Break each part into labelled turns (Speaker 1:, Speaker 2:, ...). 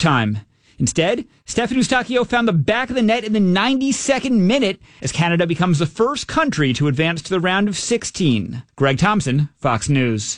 Speaker 1: overtime. Instead, Stefan Eustáquio found the back of the net in the 92nd minute as Canada becomes the first country to advance to the round of 16. Greg Thompson, Fox News.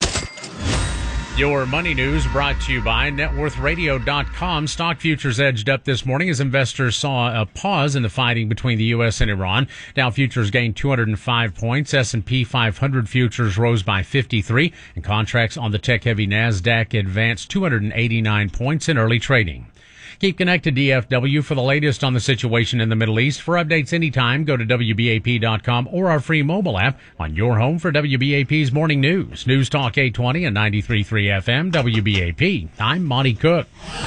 Speaker 2: Your money news brought to you by NetWorthRadio.com. Stock futures edged up this morning as investors saw a pause in the fighting between the U.S. and Iran. Dow futures gained 205 points. S&P 500 futures rose by 53, and contracts on the tech-heavy NASDAQ advanced 289 points in early trading. Keep connected to DFW for the latest on the situation in the Middle East. For updates anytime, go to WBAP.com or our free mobile app on your home for WBAP's morning news. News Talk 820 and 93.3 FM, WBAP. I'm Monty Cook.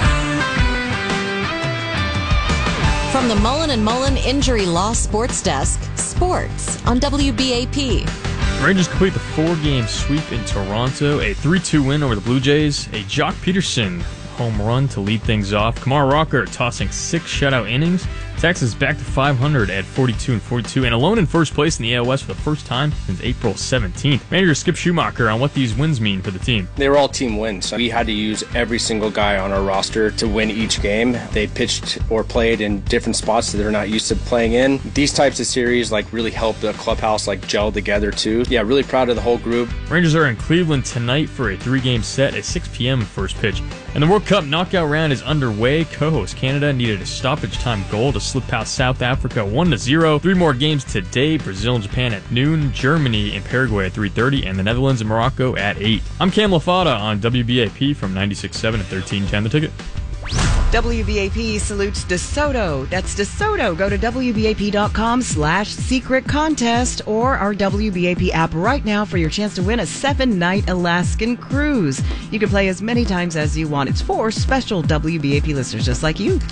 Speaker 3: From the Mullen & Mullen Injury Law Sports Desk, sports on WBAP.
Speaker 4: Rangers complete the 4-game sweep in Toronto, a 3-2 win over the Blue Jays, a Jock Peterson home run to lead things off. Kumar Rocker tossing 6 shutout innings. Texas back to 500 at 42-42 and alone in first place in the AL West for the first time since April 17th. Manager Skip Schumacher on what these wins mean for the team.
Speaker 5: They were all team wins. We had to use every single guy on our roster to win each game. They pitched or played in different spots that they're not used to playing in. These types of series really help the clubhouse gel together too. Yeah, really proud of the whole group.
Speaker 4: Rangers are in Cleveland tonight for a 3-game set at 6 p.m. first pitch. And the World Cup knockout round is underway. Co-host Canada needed a stoppage time goal to slip past South Africa 1-0. 3 more games today. Brazil and Japan at noon. Germany and Paraguay at 3:30. And the Netherlands and Morocco at 8. I'm Cam LaFada on WBAP from 96.7 and 1310 The Ticket.
Speaker 6: WBAP salutes DeSoto. That's DeSoto. Go to WBAP.com/secret contest or our WBAP app right now for your chance to win a 7-night Alaskan cruise. You can play as many times as you want. It's for special WBAP listeners just like you.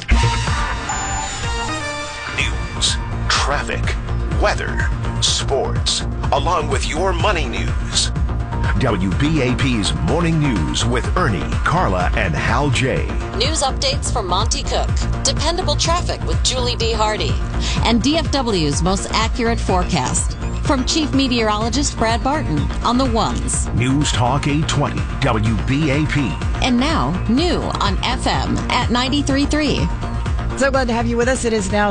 Speaker 7: News, traffic, weather, sports, along with your money news. WBAP's Morning News with Ernie, Carla, and Hal J.
Speaker 3: News updates from Monty Cook, dependable traffic with Julie D. Hardy, and DFW's most accurate forecast from Chief Meteorologist Brad Barton on the ones.
Speaker 7: News Talk 820, WBAP.
Speaker 3: And now, new on FM at 93.3.
Speaker 6: So glad to have you with us. It is now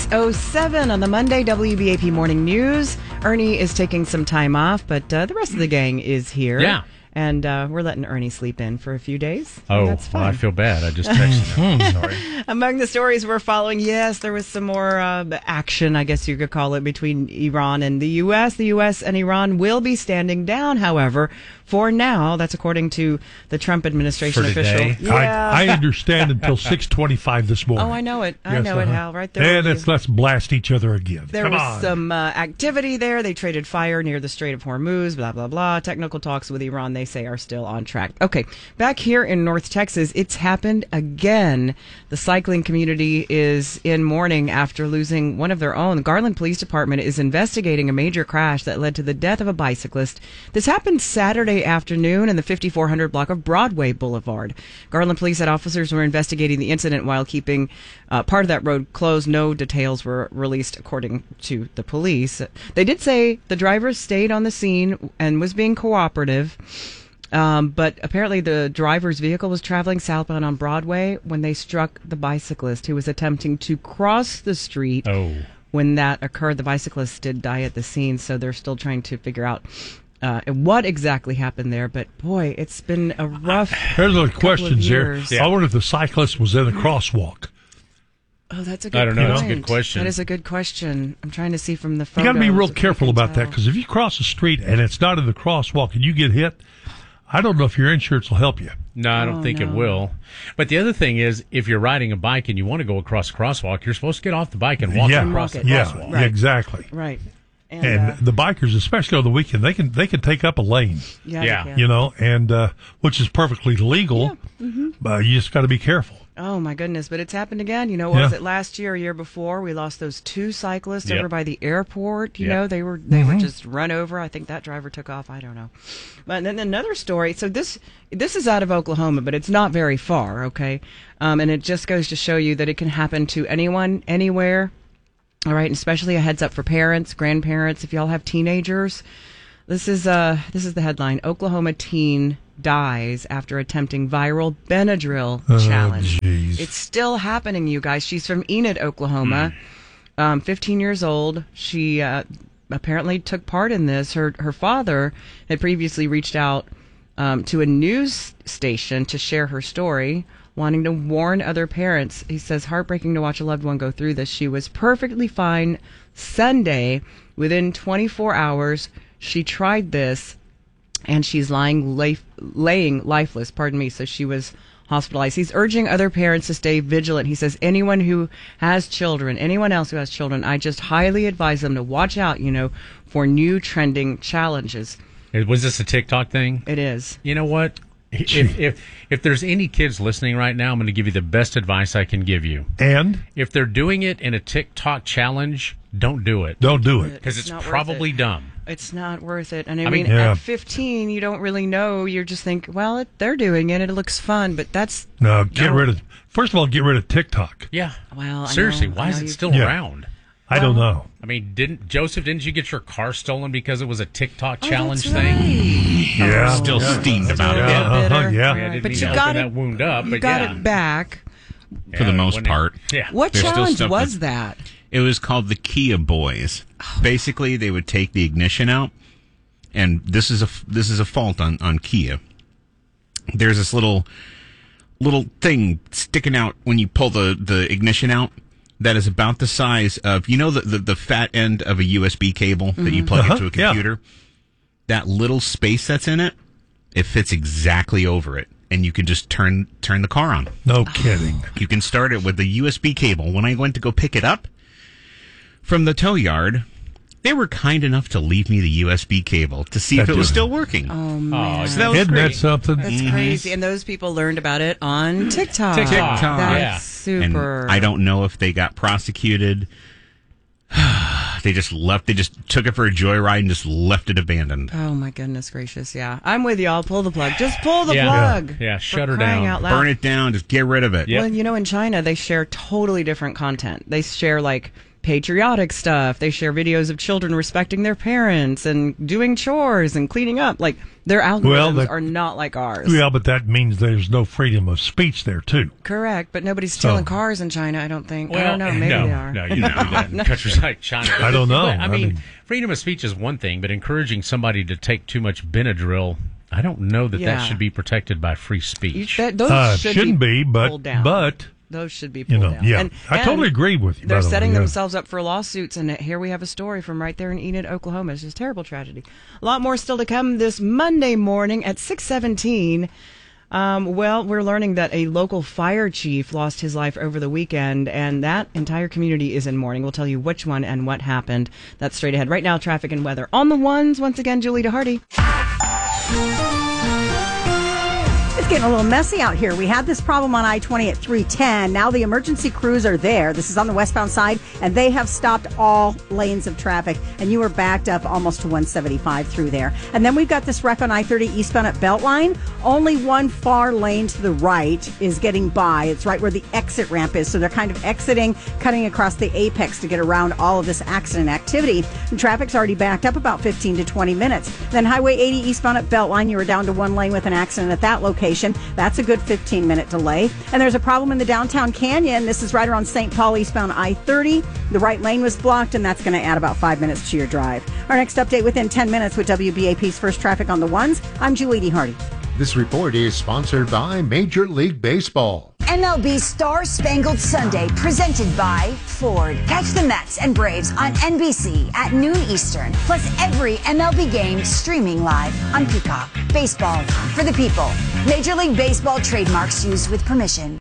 Speaker 6: 6:07 on the Monday WBAP Morning News. Ernie is taking some time off, but the rest of the gang is here.
Speaker 2: Yeah.
Speaker 6: And we're letting Ernie sleep in for a few days.
Speaker 2: Oh,
Speaker 6: that's fine.
Speaker 2: well, I feel bad. I just texted him. Sorry.
Speaker 6: Among the stories we're following, yes, there was some more action, I guess you could call it, between Iran and the U.S. The U.S. and Iran will be standing down, however, for now. That's according to the Trump administration official.
Speaker 8: Yeah. I understand until 6:25 this morning.
Speaker 6: Oh, I know it. I know it, Hal. Right there.
Speaker 8: And let's blast each other again.
Speaker 6: There was some activity there. They traded fire near the Strait of Hormuz, blah, blah, blah. Technical talks with Iran, they say, are still on track. Okay, back here in North Texas, it's happened again. The cycling community is in mourning after losing one of their own. The Garland Police Department is investigating a major crash that led to the death of a bicyclist. This happened Saturday afternoon in the 5400 block of Broadway Boulevard. Garland Police said officers were investigating the incident while keeping part of that road closed. No details were released according to the police. They did say the driver stayed on the scene and was being cooperative. But apparently the driver's vehicle was traveling southbound on Broadway when they struck the bicyclist who was attempting to cross the street.
Speaker 2: Oh.
Speaker 6: When that occurred, the bicyclist did die at the scene, so they're still trying to figure out what exactly happened there. But boy, it's been a rough
Speaker 8: There's the questions here.
Speaker 2: Yeah.
Speaker 8: I wonder if the cyclist was in a crosswalk.
Speaker 6: Oh, that's a good
Speaker 2: I don't know.
Speaker 6: point.
Speaker 2: That's a good question.
Speaker 6: That is a good question. I'm trying to see from the photos.
Speaker 8: You got to be real
Speaker 6: if we
Speaker 8: careful
Speaker 6: can
Speaker 8: about that,
Speaker 6: tell.
Speaker 8: because if you cross the street and it's not in the crosswalk and you get hit, I don't know if your insurance will help you.
Speaker 2: No, I don't think it will. But the other thing is, if you're riding a bike and you want to go across a crosswalk, you're supposed to get off the bike and walk across the crosswalk.
Speaker 8: Yeah, exactly.
Speaker 6: Right.
Speaker 8: And the bikers, especially on the weekend, they can take up a lane.
Speaker 2: Yeah.
Speaker 6: they can.
Speaker 8: You know, and which is perfectly legal.
Speaker 6: Yeah. Mm-hmm.
Speaker 8: But you just got to be careful.
Speaker 6: Oh, my goodness. But it's happened again. You know, what was it last year, a year before? We lost those 2 cyclists over by the airport. You know, they were just run over. I think that driver took off. I don't know. But then another story. So this is out of Oklahoma, but it's not very far, okay? And it just goes to show you that it can happen to anyone, anywhere. All right, and especially a heads up for parents, grandparents, if y'all have teenagers. This is the headline. Oklahoma teen dies after attempting viral Benadryl challenge.
Speaker 8: Geez.
Speaker 6: It's still happening, you guys. She's from Enid, Oklahoma. 15 years old. She apparently took part in this. Her father had previously reached out to a news station to share her story, wanting to warn other parents. He says, heartbreaking to watch a loved one go through this. She was perfectly fine Sunday. Within 24 hours, she tried this, and she's laying lifeless. So she was hospitalized. He's urging other parents to stay vigilant. He says, anyone who has children, anyone else who has children, I just highly advise them to watch out, for new trending challenges.
Speaker 2: Was this a TikTok thing?
Speaker 6: It is.
Speaker 2: You know what? If there's any kids listening right now, I'm going to give you the best advice I can give you.
Speaker 8: And?
Speaker 2: If they're doing it in a TikTok challenge, don't do it.
Speaker 8: Don't do it.
Speaker 2: Because it's probably dumb.
Speaker 6: It's not worth it. And I mean,
Speaker 8: yeah.
Speaker 6: at 15, you don't really know. You just think, well, they're doing it. It looks fun, but that's...
Speaker 8: No, first of all, get rid of TikTok.
Speaker 2: Yeah.
Speaker 6: Well,
Speaker 2: seriously, why is it still around?
Speaker 8: I don't know.
Speaker 2: I mean, didn't you get your car stolen because it was a TikTok challenge
Speaker 6: that's
Speaker 2: thing?
Speaker 6: right.
Speaker 8: Yeah.
Speaker 9: Still steamed about it.
Speaker 8: Yeah.
Speaker 2: I didn't
Speaker 6: But
Speaker 2: mean
Speaker 6: you
Speaker 2: to
Speaker 6: got
Speaker 2: open
Speaker 6: it.
Speaker 2: that wound up.
Speaker 6: You
Speaker 2: But
Speaker 6: got
Speaker 2: yeah.
Speaker 6: it back.
Speaker 9: For the most part.
Speaker 2: Yeah.
Speaker 6: What
Speaker 9: There's still
Speaker 6: challenge
Speaker 9: stuff
Speaker 6: was that?
Speaker 9: It was called the Kia Boys. Basically, they would take the ignition out, and this is a fault on Kia. There's this little thing sticking out when you pull the ignition out that is about the size of, the fat end of a USB cable that you plug into a computer. Yeah. That little space that's in it, it fits exactly over it. And you can just turn the car on.
Speaker 8: No kidding.
Speaker 9: You can start it with the USB cable. When I went to go pick it up from the tow yard, they were kind enough to leave me the USB cable to see if it was still working.
Speaker 6: Oh, man.
Speaker 9: So that was
Speaker 8: Isn't
Speaker 9: great.
Speaker 8: that something?
Speaker 6: That's crazy. And those people learned about it on TikTok.
Speaker 2: TikTok.
Speaker 6: That's
Speaker 2: Yeah.
Speaker 6: super.
Speaker 9: And I don't know if they got prosecuted. They just left. They just took it for a joyride and just left it abandoned.
Speaker 6: Oh, my goodness gracious. Yeah. I'm with y'all. Pull the plug. Just pull the plug.
Speaker 2: Yeah, shut
Speaker 6: For
Speaker 2: her
Speaker 6: crying
Speaker 2: down.
Speaker 6: out loud.
Speaker 9: Burn it down. Just get rid of it.
Speaker 2: Yep.
Speaker 6: Well, in China, they share totally different content. They share, patriotic stuff. They share videos of children respecting their parents and doing chores and cleaning up. Their algorithms are not like ours.
Speaker 8: Yeah, but that means there's no freedom of speech there, too.
Speaker 6: Correct, but nobody's stealing cars in China, I don't think.
Speaker 2: Well,
Speaker 6: I don't know. Maybe they are.
Speaker 2: No, you don't do that in countries like China.
Speaker 8: I don't know.
Speaker 2: But, I mean, freedom of speech is one thing, but encouraging somebody to take too much Benadryl, I don't know that should be protected by free speech.
Speaker 6: Those
Speaker 8: shouldn't be,
Speaker 6: pulled down.
Speaker 8: but
Speaker 6: those should be pulled down.
Speaker 8: Yeah,
Speaker 6: And
Speaker 8: I totally agree with you.
Speaker 6: They're
Speaker 8: by the way,
Speaker 6: setting
Speaker 8: yeah.
Speaker 6: themselves up for lawsuits, and here we have a story from right there in Enid, Oklahoma. It's just a terrible tragedy. A lot more still to come this Monday morning at 6:17. We're learning that a local fire chief lost his life over the weekend, and that entire community is in mourning. We'll tell you which one and what happened. That's straight ahead. Right now, traffic and weather on the ones. Once again, Julie DeHardy.
Speaker 10: It's getting a little messy out here. We had this problem on I-20 at 310. Now the emergency crews are there. This is on the westbound side, and they have stopped all lanes of traffic, and you are backed up almost to 175 through there. And then we've got this wreck on I-30 eastbound at Beltline. Only one far lane to the right is getting by. It's right where the exit ramp is, so they're kind of exiting, cutting across the apex to get around all of this accident activity. And traffic's already backed up about 15 to 20 minutes. Then Highway 80 eastbound at Beltline, you were down to one lane with an accident at that location. That's a good 15-minute delay. And there's a problem in the downtown canyon. This is right around St. Paul eastbound I-30. The right lane was blocked, and that's going to add about 5 minutes to your drive. Our next update within 10 minutes with WBAP's First Traffic on the Ones. I'm Julie DeHardy.
Speaker 11: This report is sponsored by Major League Baseball.
Speaker 12: MLB Star Spangled Sunday, presented by Ford. Catch the Mets and Braves on NBC at noon Eastern. Plus every MLB game streaming live on Peacock. Baseball for the people. Major League Baseball trademarks used with permission.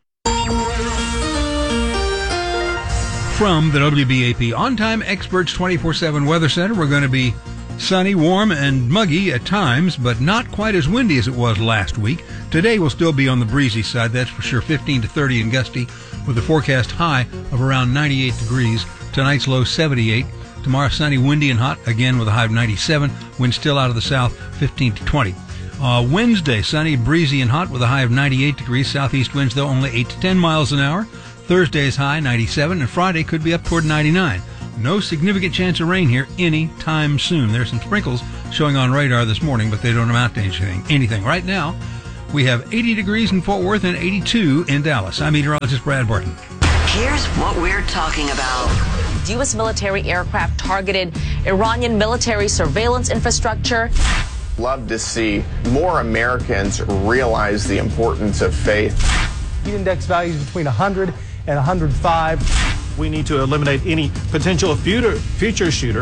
Speaker 13: From the WBAP On-Time Experts 24/7 Weather Center, we're going to be sunny, warm, and muggy at times, but not quite as windy as it was last week. Today will still be on the breezy side, that's for sure, 15 to 30 and gusty, with a forecast high of around 98 degrees. Tonight's low 78. Tomorrow sunny, windy, and hot, again with a high of 97. Wind still out of the south, 15 to 20. Wednesday, sunny, breezy, and hot with a high of 98 degrees. Southeast winds, though, only 8 to 10 miles an hour. Thursday's high, 97, and Friday could be up toward 99. No significant chance of rain here anytime soon. There's some sprinkles showing on radar this morning, but they don't amount to anything. Right now, we have 80 degrees in Fort Worth and 82 in Dallas. I'm meteorologist Brad Barton.
Speaker 14: Here's what we're talking about.
Speaker 15: U.S. military aircraft targeted Iranian military surveillance infrastructure.
Speaker 16: Love to see more Americans realize the importance of faith.
Speaker 17: Heat index values between 100 and 105. We need to eliminate any potential future shooter.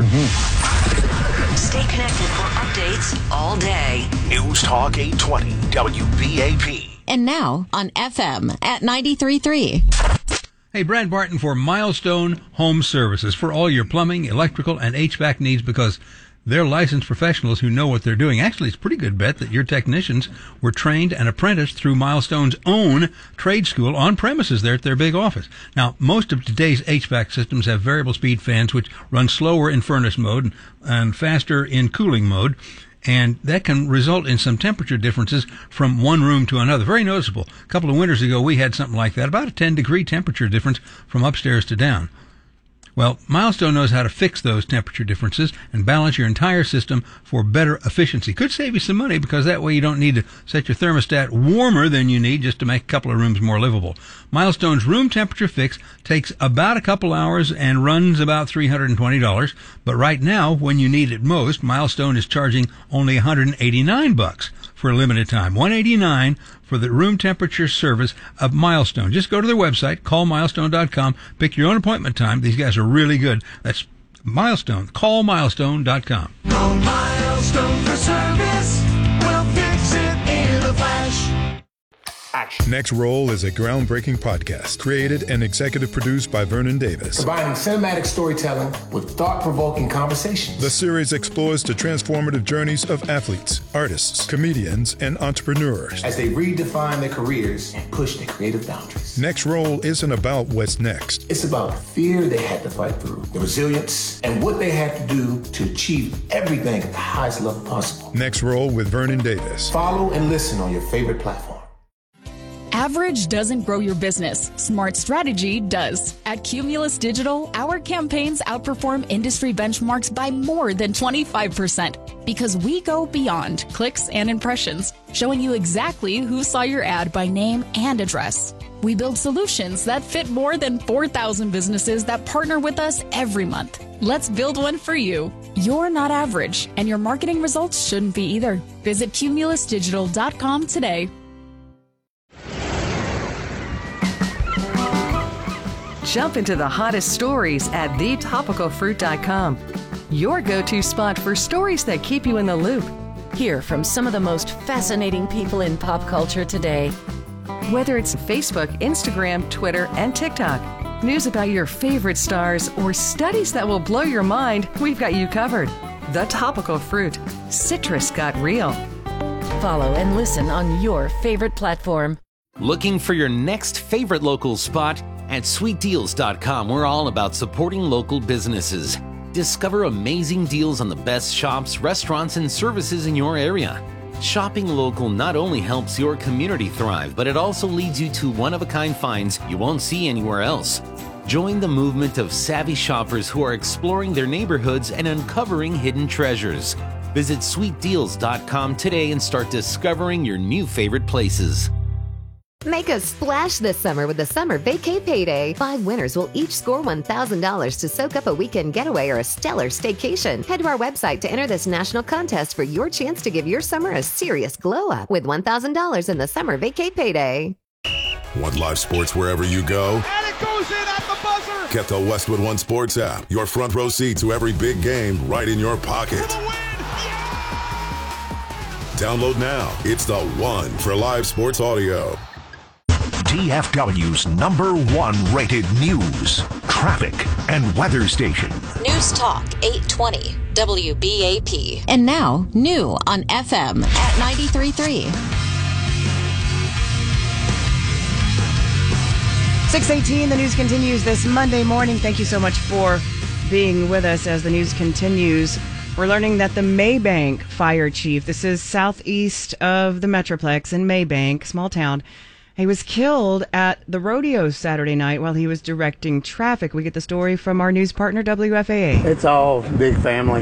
Speaker 14: Stay connected for updates all day.
Speaker 7: News Talk 820 WBAP.
Speaker 3: And now on FM at 93.3.
Speaker 13: Hey, Brad Barton for Milestone Home Services for all your plumbing, electrical, and HVAC needs, because they're licensed professionals who know what they're doing. Actually, it's a pretty good bet that your technicians were trained and apprenticed through Milestone's own trade school on premises there at their big office. Now, most of today's HVAC systems have variable speed fans which run slower in furnace mode and faster in cooling mode, and that can result in some temperature differences from one room to another. Very noticeable. A couple of winters ago, we had something like that, about a 10-degree temperature difference from upstairs to down. Well, Milestone knows how to fix those temperature differences and balance your entire system for better efficiency. Could save you some money, because that way you don't need to set your thermostat warmer than you need just to make a couple of rooms more livable. Milestone's room temperature fix takes about a couple hours and runs about $320. But right now, when you need it most, Milestone is charging only $189 for a limited time. $189 for the room temperature service of Milestone. Just go to their website, callmilestone.com, pick your own appointment time. These guys are really good. That's Milestone. Callmilestone.com.
Speaker 18: Call Milestone for service. We'll fix it in a flash.
Speaker 19: Next Roll is a groundbreaking podcast created and executive produced by Vernon Davis.
Speaker 20: Combining cinematic storytelling with thought-provoking conversations.
Speaker 19: The series explores the transformative journeys of athletes, artists, comedians, and entrepreneurs
Speaker 20: as they redefine their careers and push their creative boundaries.
Speaker 19: Next Roll isn't about what's next.
Speaker 20: It's about the fear they had to fight through, the resilience, and what they had to do to achieve everything at the highest level possible.
Speaker 19: Next Roll with Vernon Davis.
Speaker 20: Follow and listen on your favorite platform.
Speaker 21: Average doesn't grow your business. Smart strategy does. At Cumulus Digital, our campaigns outperform industry benchmarks by more than 25% because we go beyond clicks and impressions, showing you exactly who saw your ad by name and address. We build solutions that fit more than 4,000 businesses that partner with us every month. Let's build one for you. You're not average, and your marketing results shouldn't be either. Visit cumulusdigital.com today.
Speaker 22: Jump into the hottest stories at thetopicalfruit.com. Your go-to spot for stories that keep you in the loop.
Speaker 23: Hear from some of the most fascinating people in pop culture today.
Speaker 22: Whether it's Facebook, Instagram, Twitter, and TikTok, news about your favorite stars, or studies that will blow your mind, we've got you covered. The Topical Fruit. Citrus got real.
Speaker 23: Follow and listen on your favorite platform.
Speaker 24: Looking for your next favorite local spot? At sweetdeals.com, we're all about supporting local businesses. Discover amazing deals on the best shops, restaurants, and services in your area. Shopping local not only helps your community thrive, but it also leads you to one-of-a-kind finds you won't see anywhere else. Join the movement of savvy shoppers who are exploring their neighborhoods and uncovering hidden treasures. Visit sweetdeals.com today and start discovering your new favorite places.
Speaker 25: Make a splash this summer with the Summer Vacay Payday. 5 winners will each score $1,000 to soak up a weekend getaway or a stellar staycation. Head to our website to enter this national contest for your chance to give your summer a serious glow up with $1,000 in the Summer Vacay Payday.
Speaker 26: Want live sports wherever you go?
Speaker 18: And it goes in at the buzzer.
Speaker 26: Get the Westwood One Sports app. Your front row seat to every big game right in your pocket. Download now. It's the one for live sports audio.
Speaker 7: DFW's #1 rated news, traffic, and weather station.
Speaker 3: News Talk 820 WBAP. And now, new on FM at 93.3.
Speaker 6: 6:18, the news continues this Monday morning. Thank you so much for being with us as the news continues. We're learning that the Maybank fire chief, this is southeast of the Metroplex in Maybank, small town, He was killed at the rodeo Saturday night while he was directing traffic. We get the story from our news partner, WFAA.
Speaker 1: It's all big family.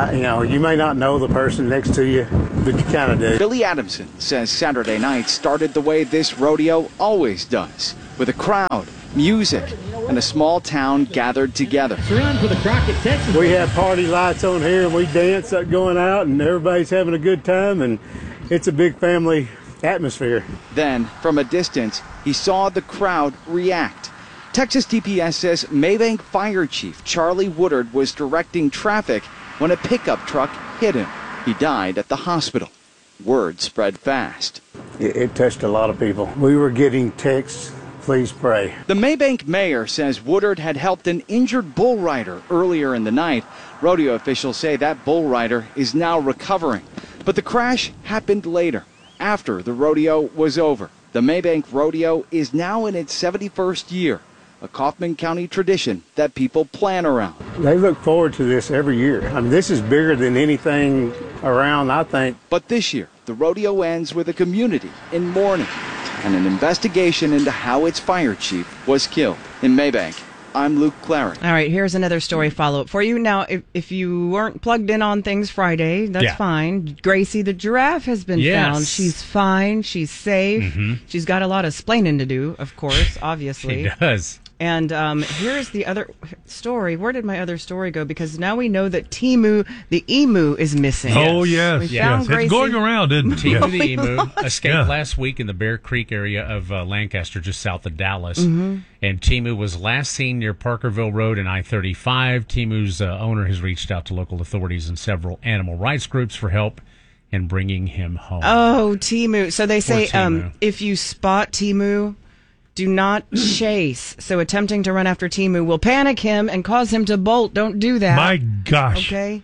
Speaker 1: You may not know the person next to you, but you kind of do.
Speaker 2: Billy Adamson says Saturday night started the way this rodeo always does, with a crowd, music, and a small town gathered together.
Speaker 1: Run for the Crockett, Texas. We have party lights on here, and we dance going out, and everybody's having a good time, and it's a big family atmosphere.
Speaker 2: Then, from a distance, he saw the crowd react. Texas DPS says Maybank Fire Chief Charlie Woodard was directing traffic when a pickup truck hit him. He died at the hospital. Word spread fast.
Speaker 1: It touched a lot of people. We were getting texts, please pray.
Speaker 2: The Maybank mayor says Woodard had helped an injured bull rider earlier in the night. Rodeo officials say that bull rider is now recovering. But the crash happened later, after the rodeo was over. The Maybank Rodeo is now in its 71st year, a Kaufman County tradition that people plan around.
Speaker 1: They look forward to this every year. I mean, this is bigger than anything around, I think.
Speaker 2: But this year, the rodeo ends with a community in mourning and an investigation into how its fire chief was killed. In Maybank, I'm Luke Clary.
Speaker 6: All right, here's another story follow-up for you. Now, if you weren't plugged in on things Friday, that's fine. Gracie the giraffe has been found. She's fine. She's safe. She's got a lot of splaining to do, of course, obviously.
Speaker 4: She does.
Speaker 6: And here's the other story. Where did my other story go? Because now we know that Timu, the emu, is missing.
Speaker 5: Oh, yes.
Speaker 6: We found Gracie.
Speaker 5: It's going around, isn't it?
Speaker 4: Timu the emu escaped last week in the Bear Creek area of Lancaster, just south of Dallas. And Timu was last seen near Parkerville Road and I-35. Timu's owner has reached out to local authorities and several animal rights groups for help in bringing him home.
Speaker 6: Oh, Timu. So they say if you spot Timu, do not chase. So attempting to run after Timu will panic him and cause him to bolt. Don't do that.
Speaker 5: My gosh.
Speaker 6: Okay.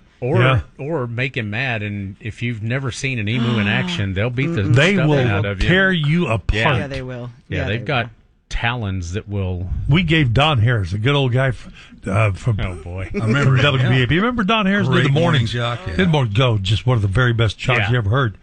Speaker 4: Or make him mad, and if you've never seen an emu in action, they'll beat the
Speaker 5: they
Speaker 4: stuff
Speaker 5: will
Speaker 4: out of you.
Speaker 5: tear you apart.
Speaker 6: Yeah, they will.
Speaker 4: Yeah, they've got talons that will.
Speaker 5: We gave Don Harris, a good old guy from
Speaker 4: oh boy,
Speaker 5: I remember WBAP. You remember Don Harris did the morning
Speaker 13: jock?
Speaker 5: Did morning go, just one of the very best shocks you ever heard.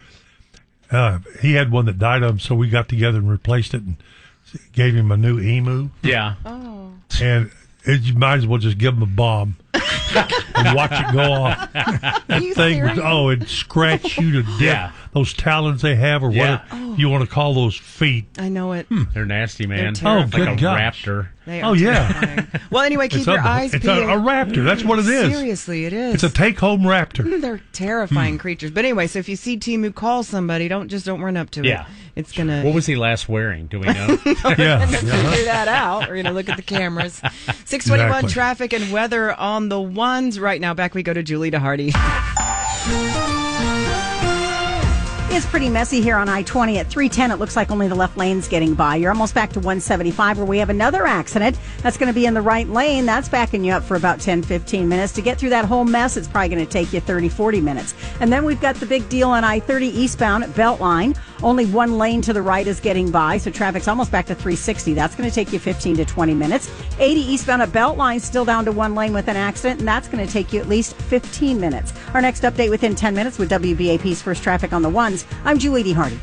Speaker 5: He had one that died of him, so we got together and replaced it and gave him a new emu.
Speaker 4: Yeah.
Speaker 6: Oh.
Speaker 5: And you might as well just give him a bomb and watch it go off. That thing was, it'd scratch you to death.
Speaker 4: Yeah.
Speaker 5: Those talons they have, or whatever you want to call those feet.
Speaker 6: I know it.
Speaker 4: They're nasty, man.
Speaker 6: They're
Speaker 5: good
Speaker 4: like a
Speaker 5: gosh.
Speaker 4: raptor.
Speaker 6: They are terrifying. Well, anyway, keep your eyes
Speaker 5: peeled.
Speaker 6: peeled.
Speaker 5: It's a raptor. That's what it is.
Speaker 6: Seriously, it is.
Speaker 5: It's a take-home raptor.
Speaker 6: They're terrifying creatures. But anyway, so if you see Timu, call somebody. Don't run up to it.
Speaker 4: Yeah.
Speaker 6: It's gonna.
Speaker 4: What was he last wearing? Do we know?
Speaker 6: Figure that out. We're gonna look at the cameras. 621 traffic and weather on the ones right now. Back we go to Julie DeHardy.
Speaker 10: It's pretty messy here on I-20 at 310. It looks like only the left lane's getting by. You're almost back to 175 where we have another accident. That's going to be in the right lane. That's backing you up for about 10, 15 minutes. To get through that whole mess, it's probably going to take you 30, 40 minutes. And then we've got the big deal on I-30 eastbound at Beltline. Only one lane to the right is getting by, so traffic's almost back to 360. That's going to take you 15 to 20 minutes. 80 eastbound at Beltline, still down to one lane with an accident, and that's going to take you at least 15 minutes. Our next update within 10 minutes with WBAP's First Traffic on the Ones. I'm Julie DeHardy.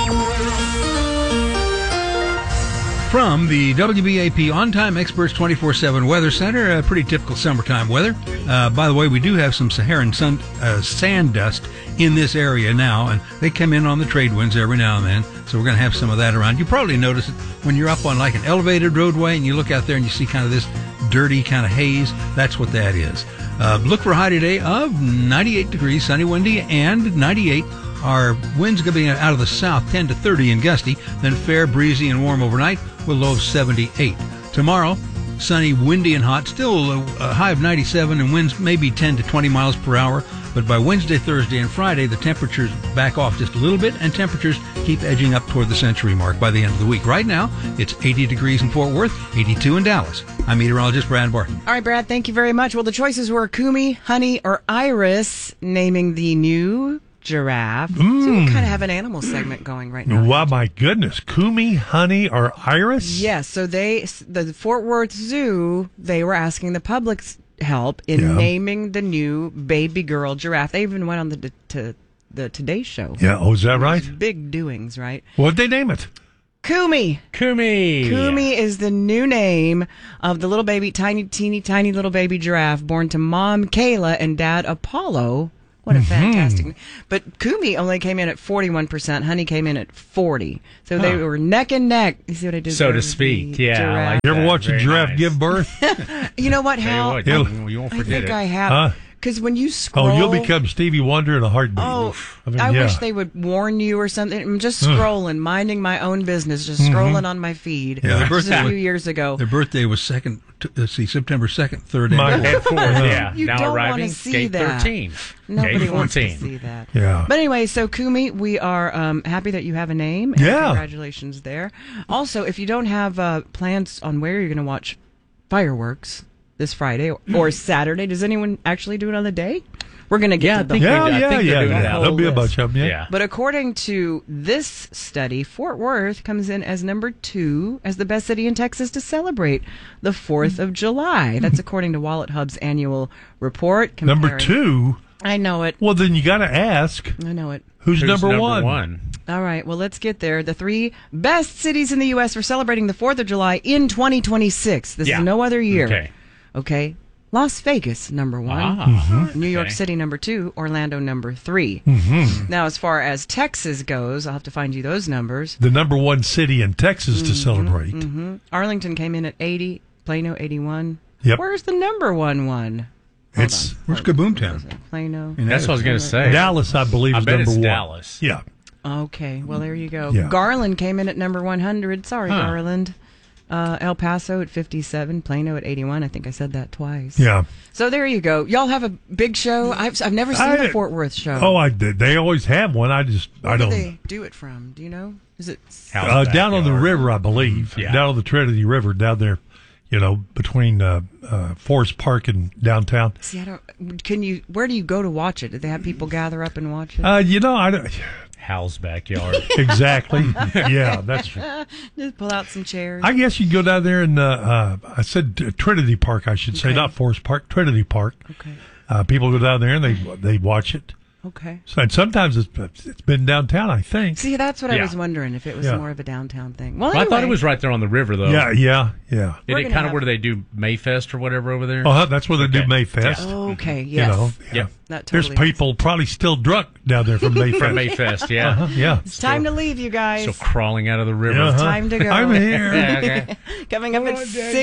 Speaker 13: From the WBAP On-Time Experts 24/7 Weather Center, pretty typical summertime weather. By the way, we do have some Saharan sand dust in this area now, and they come in on the trade winds every now and then, so we're going to have some of that around. You probably notice it when you're up on like an elevated roadway and you look out there and you see kind of this dirty kind of haze. That's what that is. Look for a high today of 98 degrees, sunny, windy, and 98. Our winds going to be out of the south, 10 to 30 and gusty, then fair, breezy, and warm overnight with a low of 78. Tomorrow, sunny, windy, and hot, still a high of 97 and winds maybe 10 to 20 miles per hour. But by Wednesday, Thursday, and Friday, the temperatures back off just a little bit, and temperatures keep edging up toward the century mark by the end of the week. Right now, it's 80 degrees in Fort Worth, 82 in Dallas. I'm meteorologist Brad Barton.
Speaker 6: All right, Brad, thank you very much. Well, the choices were Kumi, Honey, or Iris, naming the new giraffe. So we kind of have an animal segment going right now.
Speaker 5: Wow, my goodness. Kumi, Honey, or Iris?
Speaker 6: Yes, so the Fort Worth Zoo, they were asking the public's help in naming the new baby girl giraffe. They even went on the Today Show.
Speaker 5: Yeah, is that right?
Speaker 6: Big doings, right?
Speaker 5: What'd they name it?
Speaker 6: Kumi. Kumi is the new name of the little baby, tiny little baby giraffe born to mom Kayla and dad Apollo. What a fantastic. But Kumi only came in at 41%. Honey came in at 40%. So they were neck and neck. You see what I did
Speaker 4: so
Speaker 6: there?
Speaker 4: to speak. Yeah.
Speaker 5: You ever watch a giraffe give birth?
Speaker 6: You know what, Hal?
Speaker 4: You won't forget
Speaker 6: I have. Because when you scroll...
Speaker 5: Oh, you'll become Stevie Wonder in a heartbeat.
Speaker 6: Oh, I wish they would warn you or something. I'm just scrolling, minding my own business, just scrolling on my feed.
Speaker 13: Yeah,
Speaker 6: just a few years ago.
Speaker 13: Their birthday was September 2nd, 3rd,
Speaker 5: and
Speaker 4: 4th. Yeah.
Speaker 6: You
Speaker 4: now
Speaker 6: don't
Speaker 4: arriving,
Speaker 6: want to see
Speaker 4: gate
Speaker 6: that.
Speaker 4: 13.
Speaker 6: Nobody wants to see that.
Speaker 5: Yeah.
Speaker 6: But anyway, so Kumi, we are happy that you have a name. And congratulations there. Also, if you don't have plans on where you're going to watch fireworks this Friday or Saturday, does anyone actually do it on the day? We're going to get to the
Speaker 5: There'll be a bunch of them,
Speaker 4: yeah.
Speaker 6: But according to this study, Fort Worth comes in as number 2 as the best city in Texas to celebrate the 4th of July. That's according to Wallet Hub's annual report.
Speaker 5: Number 2?
Speaker 6: I know it.
Speaker 5: Well, then you got to ask.
Speaker 6: I know it.
Speaker 5: Who's number one?
Speaker 6: All right, well, let's get there. The 3 best cities in the U.S. for celebrating the 4th of July in 2026. This is no other year. Okay. Las Vegas, number 1. New York City, number 2. Orlando, number 3. Now, as far as Texas goes, I'll have to find you those numbers.
Speaker 5: The number 1 city in Texas to celebrate.
Speaker 6: Arlington came in at 80. Plano, 81.
Speaker 5: Yep.
Speaker 6: Where's the number 1 one?
Speaker 5: Where's
Speaker 13: Kaboomtown?
Speaker 6: Plano.
Speaker 4: That's what I was going to say.
Speaker 5: Dallas, I believe, is number 1.
Speaker 4: Dallas.
Speaker 5: Yeah.
Speaker 6: Okay, well, there you go.
Speaker 5: Yeah.
Speaker 6: Garland came in at number 100. Sorry, Garland. El Paso at 57, Plano at 81. I think I said that twice.
Speaker 5: Yeah.
Speaker 6: So there you go. Y'all have a big show. I've never seen the Fort Worth show.
Speaker 5: Oh, I did. They always have one. I don't.
Speaker 6: Where do they do it from? Do you know? Is it
Speaker 5: down on the river? I believe.
Speaker 4: Yeah.
Speaker 5: Down on the Trinity River, down there. Between Forest Park and downtown.
Speaker 6: See, I don't. Can you? Where do you go to watch it? Do they have people gather up and watch it?
Speaker 5: I don't.
Speaker 4: Hal's backyard.
Speaker 5: Exactly. Yeah, that's
Speaker 6: just pull out some chairs.
Speaker 5: I guess you can go down there and I said Trinity Park, I should say, not Forest Park, Trinity Park.
Speaker 6: Okay.
Speaker 5: People go down there and they watch it.
Speaker 6: Okay.
Speaker 5: So, and sometimes it's been downtown, I think.
Speaker 6: See, that's what I was wondering, if it was more of a downtown thing. Well,
Speaker 4: I thought it was right there on the river, though.
Speaker 5: Yeah.
Speaker 4: Did it kind of where do they do Mayfest or whatever over there?
Speaker 5: Oh, that's where they do Mayfest.
Speaker 6: Yeah. Okay, yes. That totally
Speaker 5: There's people probably still drunk down there from Mayfest.
Speaker 4: From Mayfest, yeah.
Speaker 5: Yeah.
Speaker 6: It's time to leave, you guys.
Speaker 4: So crawling out of the river.
Speaker 6: It's time to go.
Speaker 5: I'm here.
Speaker 6: Coming up at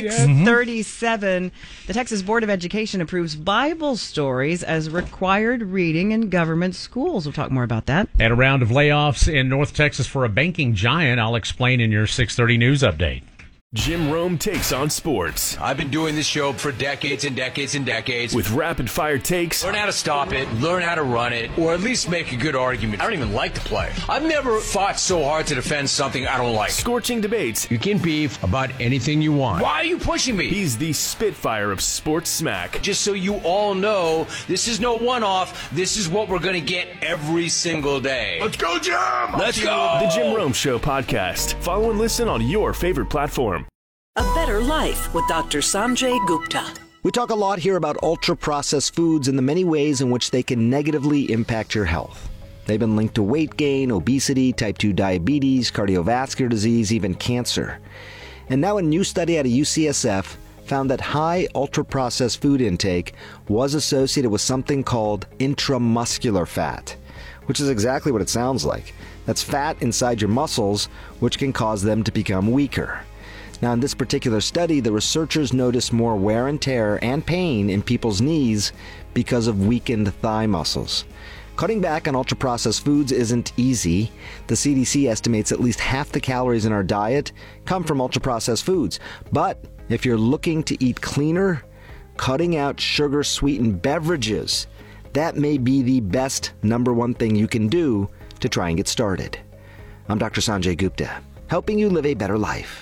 Speaker 6: 6:37, the Texas Board of Education approves Bible stories as required reading in government schools. We'll talk more about that.
Speaker 4: And a round of layoffs in North Texas for a banking giant. I'll explain in your 6:30 news update.
Speaker 8: Jim Rome takes on sports.
Speaker 9: I've been doing this show for decades and decades and decades.
Speaker 8: With rapid-fire takes.
Speaker 9: Learn how to stop it, learn how to run it, or at least make a good argument. I don't even like to play. I've never fought so hard to defend something I don't like.
Speaker 8: Scorching debates.
Speaker 9: You can beef about anything you want. Why are you pushing me?
Speaker 8: He's the Spitfire of sports smack.
Speaker 9: Just so you all know, this is no one-off. This is what we're going to get every single day.
Speaker 8: Let's go, Jim!
Speaker 9: Let's go!
Speaker 8: The Jim Rome Show podcast. Follow and listen on your favorite platform.
Speaker 11: A Better Life with Dr. Sanjay Gupta.
Speaker 12: We talk a lot here about ultra-processed foods and the many ways in which they can negatively impact your health. They've been linked to weight gain, obesity, type 2 diabetes, cardiovascular disease, even cancer. And now a new study out of UCSF found that high ultra-processed food intake was associated with something called intramuscular fat, which is exactly what it sounds like. That's fat inside your muscles, which can cause them to become weaker. Now, in this particular study, the researchers noticed more wear and tear and pain in people's knees because of weakened thigh muscles. Cutting back on ultra-processed foods isn't easy. The CDC estimates at least half the calories in our diet come from ultra-processed foods. But if you're looking to eat cleaner, cutting out sugar-sweetened beverages, that may be the best number one thing you can do to try and get started. I'm Dr. Sanjay Gupta, helping you live a better life.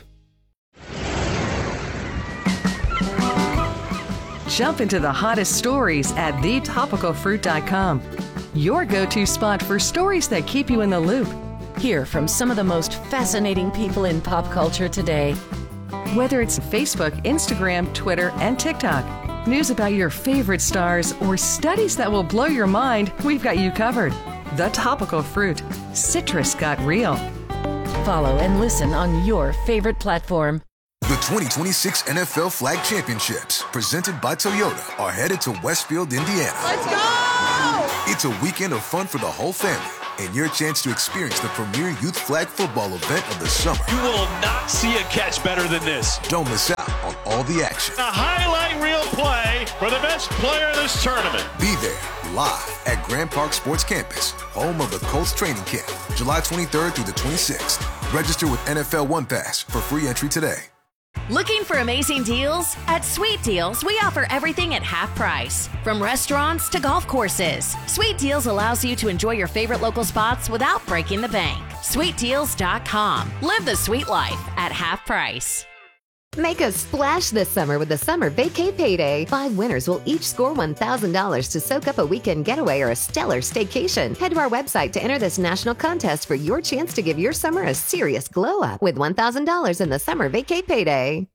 Speaker 22: Jump into the hottest stories at thetopicalfruit.com. Your go-to spot for stories that keep you in the loop.
Speaker 23: Hear from some of the most fascinating people in pop culture today.
Speaker 22: Whether it's Facebook, Instagram, Twitter, and TikTok, news about your favorite stars, or studies that will blow your mind, we've got you covered. The Topical Fruit. Citrus got real.
Speaker 23: Follow and listen on your favorite platform.
Speaker 14: The 2026 NFL Flag Championships, presented by Toyota, are headed to Westfield, Indiana.
Speaker 18: Let's go!
Speaker 14: It's a weekend of fun for the whole family and your chance to experience the premier youth flag football event of the summer.
Speaker 15: You will not see a catch better than this.
Speaker 14: Don't miss out on all the action.
Speaker 15: A highlight reel play for the best player in this tournament.
Speaker 14: Be there live at Grand Park Sports Campus, home of the Colts training camp, July 23rd through the 26th. Register with NFL One Pass for free entry today.
Speaker 16: Looking for amazing deals? At Sweet Deals, we offer everything at half price. From restaurants to golf courses, Sweet Deals allows you to enjoy your favorite local spots without breaking the bank. SweetDeals.com. Live the sweet life at half price.
Speaker 25: Make a splash this summer with the Summer Vacay Payday. 5 winners will each score $1,000 to soak up a weekend getaway or a stellar staycation. Head to our website to enter this national contest for your chance to give your summer a serious glow up with $1,000 in the Summer Vacay Payday.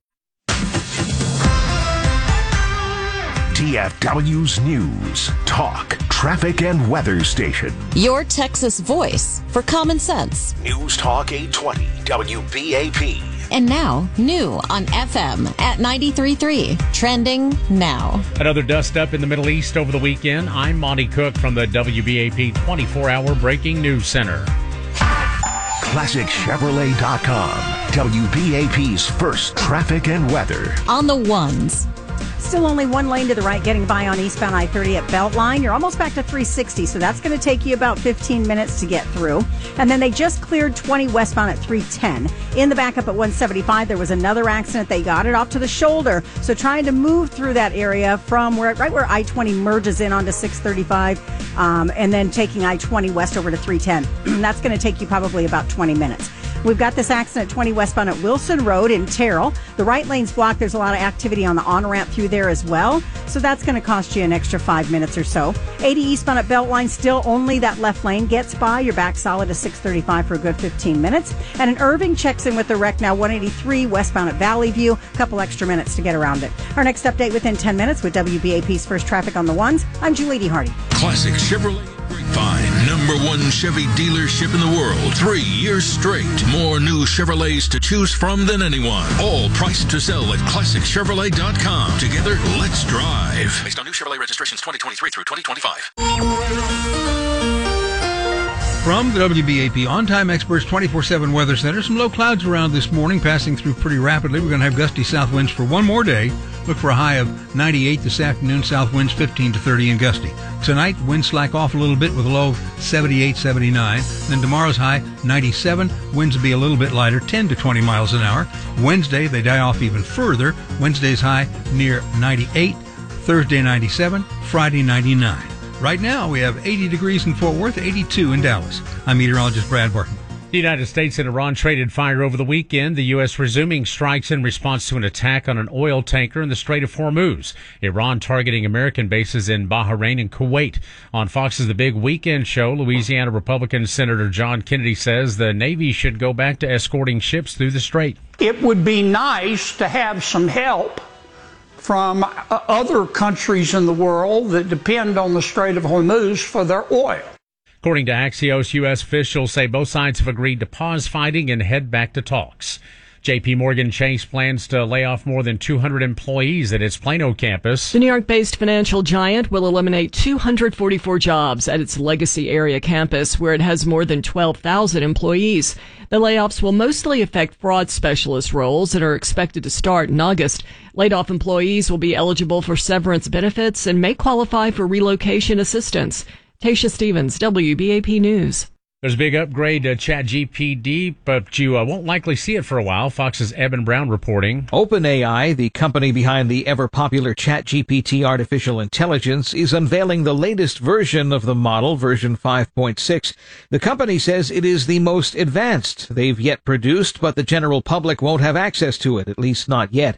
Speaker 7: DFW's News, Talk, Traffic, and Weather Station.
Speaker 3: Your Texas voice for common sense.
Speaker 7: News Talk 820, WBAP.
Speaker 3: And now, new on FM at 93.3. Trending now.
Speaker 4: Another dust up in the Middle East over the weekend. I'm Monty Cook from the WBAP 24-hour Breaking News Center.
Speaker 7: ClassicChevrolet.com. WBAP's first traffic and weather.
Speaker 3: On the ones.
Speaker 10: Still only one lane to the right getting by on eastbound I-30 at Beltline. You're almost back to 360, so that's going to take you about 15 minutes to get through. And then they just cleared 20 westbound at 310. In the backup at 175, there was another accident. They got it off to the shoulder. So trying to move through that area from right where I-20 merges in onto 635, and then taking I-20 west over to 310. That's going to take you probably about 20 minutes. We've got this accident at 20 westbound at Wilson Road in Terrell. The right lane's blocked. There's a lot of activity on the on-ramp through there as well. So that's going to cost you an extra 5 minutes or so. 80 eastbound at Beltline, still only that left lane gets by. You're back solid to 635 for a good 15 minutes. And an Irving checks in with the wreck now, 183 westbound at Valley View. A couple extra minutes to get around it. Our next update within 10 minutes with WBAP's first traffic on the ones. I'm Julie D. Hardy.
Speaker 17: Classic Chevrolet Grapevine, #1 Chevy dealership in the world. 3 years straight. More new Chevrolets to choose from than anyone. All priced to sell at ClassicChevrolet.com. Together, let's drive.
Speaker 8: Based on new Chevrolet registrations 2023 through 2025.
Speaker 13: From the WBAP On-Time Experts 24/7 Weather Center, some low clouds around this morning, passing through pretty rapidly. We're going to have gusty south winds for one more day. Look for a high of 98 this afternoon, south winds 15 to 30 and gusty. Tonight, winds slack off a little bit with a low of 78, 79. Then tomorrow's high, 97. Winds will be a little bit lighter, 10 to 20 miles an hour. Wednesday, they die off even further. Wednesday's high near 98. Thursday, 97. Friday, 99. Right now, we have 80 degrees in Fort Worth, 82 in Dallas. I'm meteorologist Brad Barton.
Speaker 4: The United States and Iran traded fire over the weekend, the U.S. resuming strikes in response to an attack on an oil tanker in the Strait of Hormuz. Iran targeting American bases in Bahrain and Kuwait. On Fox's The Big Weekend Show, Louisiana Republican Senator John Kennedy says the Navy should go back to escorting ships through the strait.
Speaker 19: It would be nice to have some help from other countries in the world that depend on the Strait of Hormuz for their oil.
Speaker 4: According to Axios, U.S. officials say both sides have agreed to pause fighting and head back to talks. J.P. Morgan Chase plans to lay off more than 200 employees at its Plano campus.
Speaker 20: The New York-based financial giant will eliminate 244 jobs at its Legacy area campus, where it has more than 12,000 employees. The layoffs will mostly affect fraud specialist roles and are expected to start in August. Laid-off employees will be eligible for severance benefits and may qualify for relocation assistance. Tasha Stevens, WBAP News.
Speaker 4: There's a big upgrade to ChatGPT, but you won't likely see it for a while. Fox's Eben Brown reporting.
Speaker 27: OpenAI, the company behind the ever-popular ChatGPT artificial intelligence, is unveiling the latest version of the model, version 5.6. The company says it is the most advanced they've yet produced, but the general public won't have access to it, at least not yet.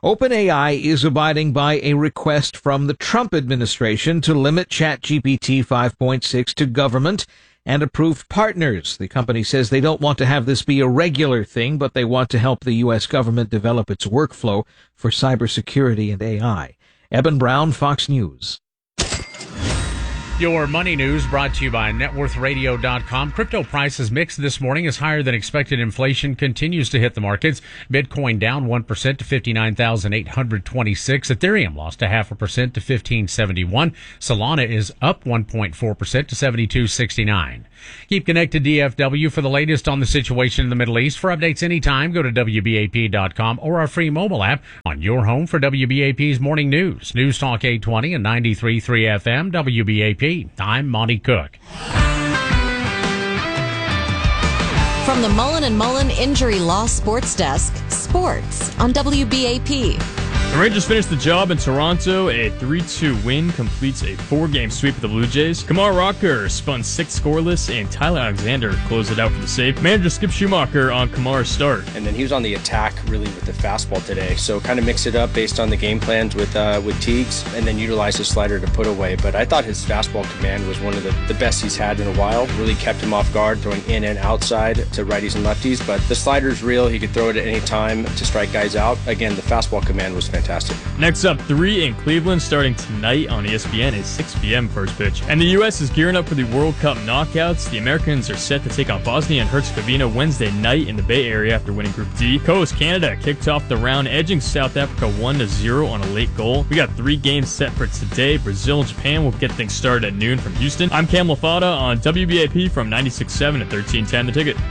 Speaker 27: OpenAI is abiding by a request from the Trump administration to limit ChatGPT 5.6 to government and approved partners. The company says they don't want to have this be a regular thing, but they want to help the U.S. government develop its workflow for cybersecurity and AI. Eben Brown, Fox News.
Speaker 4: Your money news brought to you by networthradio.com. Crypto prices mixed this morning as higher than expected inflation continues to hit the markets. Bitcoin down 1% to 59,826. Ethereum lost 0.5% to 1571. Solana is up 1.4% to 7269. Keep connected to DFW for the latest on the situation in the Middle East. For updates anytime, go to WBAP.com or our free mobile app on your home for WBAP's morning news. News Talk 820 and 93.3 FM, WBAP. I'm Monty Cook.
Speaker 3: From the Mullen & Mullen Injury Law Sports Desk, sports on WBAP.
Speaker 1: The Rangers finished the job in Toronto. A 3-2 win completes a 4-game sweep of the Blue Jays. Kumar Rocker spun 6 scoreless, and Tyler Alexander closed it out for the save. Manager Skip Schumacher on Kumar's start.
Speaker 2: And then he was on the attack really with the fastball today. So kind of mix it up based on the game plans with Teagues, and then utilize his slider to put away. But I thought his fastball command was one of the best he's had in a while. Really kept him off guard, throwing in and outside to righties and lefties. But the slider's real. He could throw it at any time to strike guys out. Again, the fastball command was fantastic.
Speaker 1: Next up, 3 in Cleveland starting tonight on ESPN is 6 p.m. first pitch. And the U.S. is gearing up for the World Cup knockouts. The Americans are set to take on Bosnia and Herzegovina Wednesday night in the Bay Area after winning Group D. Co-host Canada kicked off the round, edging South Africa 1-0 on a late goal. We got 3 games set for today. Brazil and Japan will get things started at noon from Houston. I'm Cam Lafada on WBAP from 96.7 at 1310 The Ticket.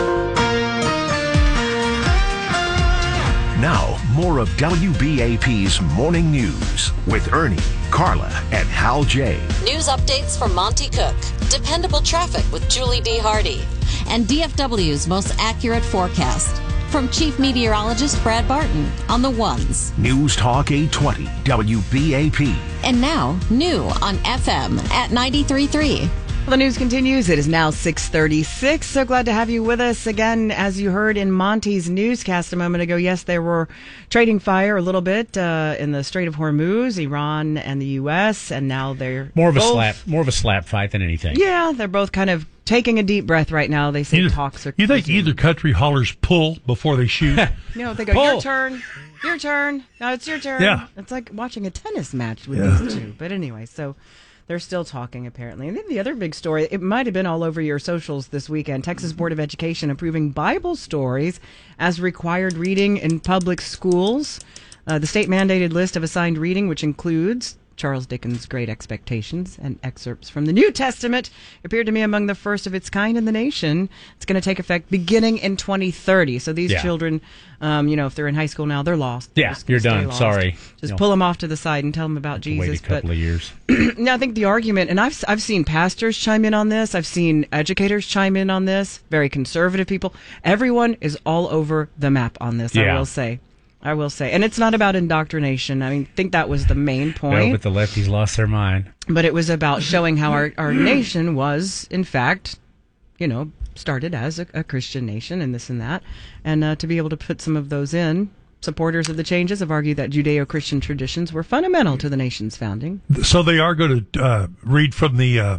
Speaker 7: Now, more of WBAP's morning news with Ernie, Carla, and Hal J.
Speaker 3: News updates from Monty Cook, dependable traffic with Julie D. Hardy, and DFW's most accurate forecast. From Chief Meteorologist Brad Barton on the ones.
Speaker 7: News Talk 820, WBAP.
Speaker 3: And now, new on FM at 93.3.
Speaker 10: Well, the news continues. It is now 6:36. So glad to have you with us again. As you heard in Monty's newscast a moment ago, yes, there were trading fire a little bit in the Strait of Hormuz, Iran and the U.S., and now they're
Speaker 4: more of a slap fight than anything.
Speaker 10: Yeah, they're both kind of taking a deep breath right now. They say talks are.
Speaker 5: You think either country hollers pull before they shoot?
Speaker 10: No, they go pull. Your turn. Now it's your turn.
Speaker 5: Yeah,
Speaker 10: it's like watching a tennis match with these two. But anyway, so. They're still talking, apparently. And then the other big story, it might have been all over your socials this weekend. Texas Board of Education approving Bible stories as required reading in public schools. The state-mandated list of assigned reading, which includes Charles Dickens' Great Expectations and excerpts from the New Testament, appeared to me among the first of its kind in the nation. It's going to take effect beginning in 2030. So these children, if they're in high school now, they're lost.
Speaker 4: Yeah, you're done.
Speaker 10: Lost.
Speaker 4: Sorry.
Speaker 10: Just pull them off to the side and tell them about Jesus.
Speaker 4: Wait a couple of years.
Speaker 10: No, I think the argument, and I've seen pastors chime in on this. I've seen educators chime in on this. Very conservative people. Everyone is all over the map on this. Yeah. I will say. And it's not about indoctrination. I think that was the main point.
Speaker 4: No, but the lefties lost their mind.
Speaker 10: But it was about showing how our nation was, in fact, started as a Christian nation and this and that. And to be able to put some of those in, supporters of the changes have argued that Judeo-Christian traditions were fundamental to the nation's founding.
Speaker 5: So they are going to read from the,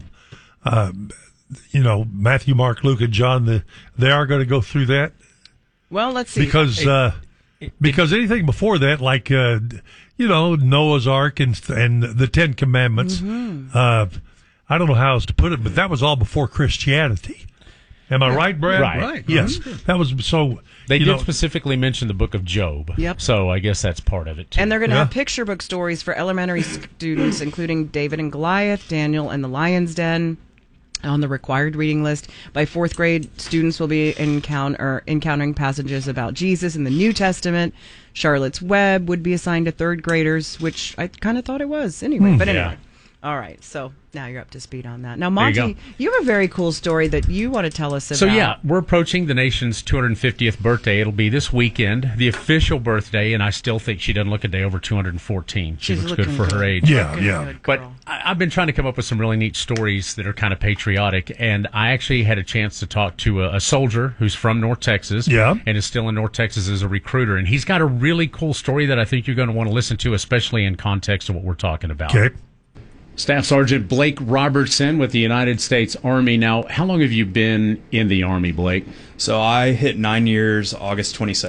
Speaker 5: Matthew, Mark, Luke, and John. They are going to go through that?
Speaker 10: Well, let's see.
Speaker 5: Because anything before that, like Noah's Ark and the Ten Commandments, I don't know how else to put it, but that was all before Christianity. Am I right, Brad?
Speaker 4: Right.
Speaker 5: Yes, that was so.
Speaker 4: They did specifically mention the Book of Job.
Speaker 10: Yep.
Speaker 4: So I guess that's part of it too.
Speaker 10: And they're going to have picture book stories for elementary students, including David and Goliath, Daniel and the Lion's Den. On the required reading list. By 4th grade, students will be encountering passages about Jesus in the New Testament. Charlotte's Web would be assigned to 3rd graders, which I kind of thought it was anyway. But anyway. All right, so now you're up to speed on that. Now, Monty, you have a very cool story that you want to tell us about.
Speaker 4: So, we're approaching the nation's 250th birthday. It'll be this weekend, the official birthday, and I still think she doesn't look a day over 214. She looks good for her age.
Speaker 5: Yeah.
Speaker 4: But I've been trying to come up with some really neat stories that are kind of patriotic, and I actually had a chance to talk to a soldier who's from North Texas and is still in North Texas as a recruiter, and he's got a really cool story that I think you're going to want to listen to, especially in context of what we're talking about.
Speaker 5: Okay.
Speaker 6: Staff Sergeant Blake Robertson with the United States Army. Now, how long have you been in the Army, Blake?
Speaker 21: So I hit 9 years August 22nd.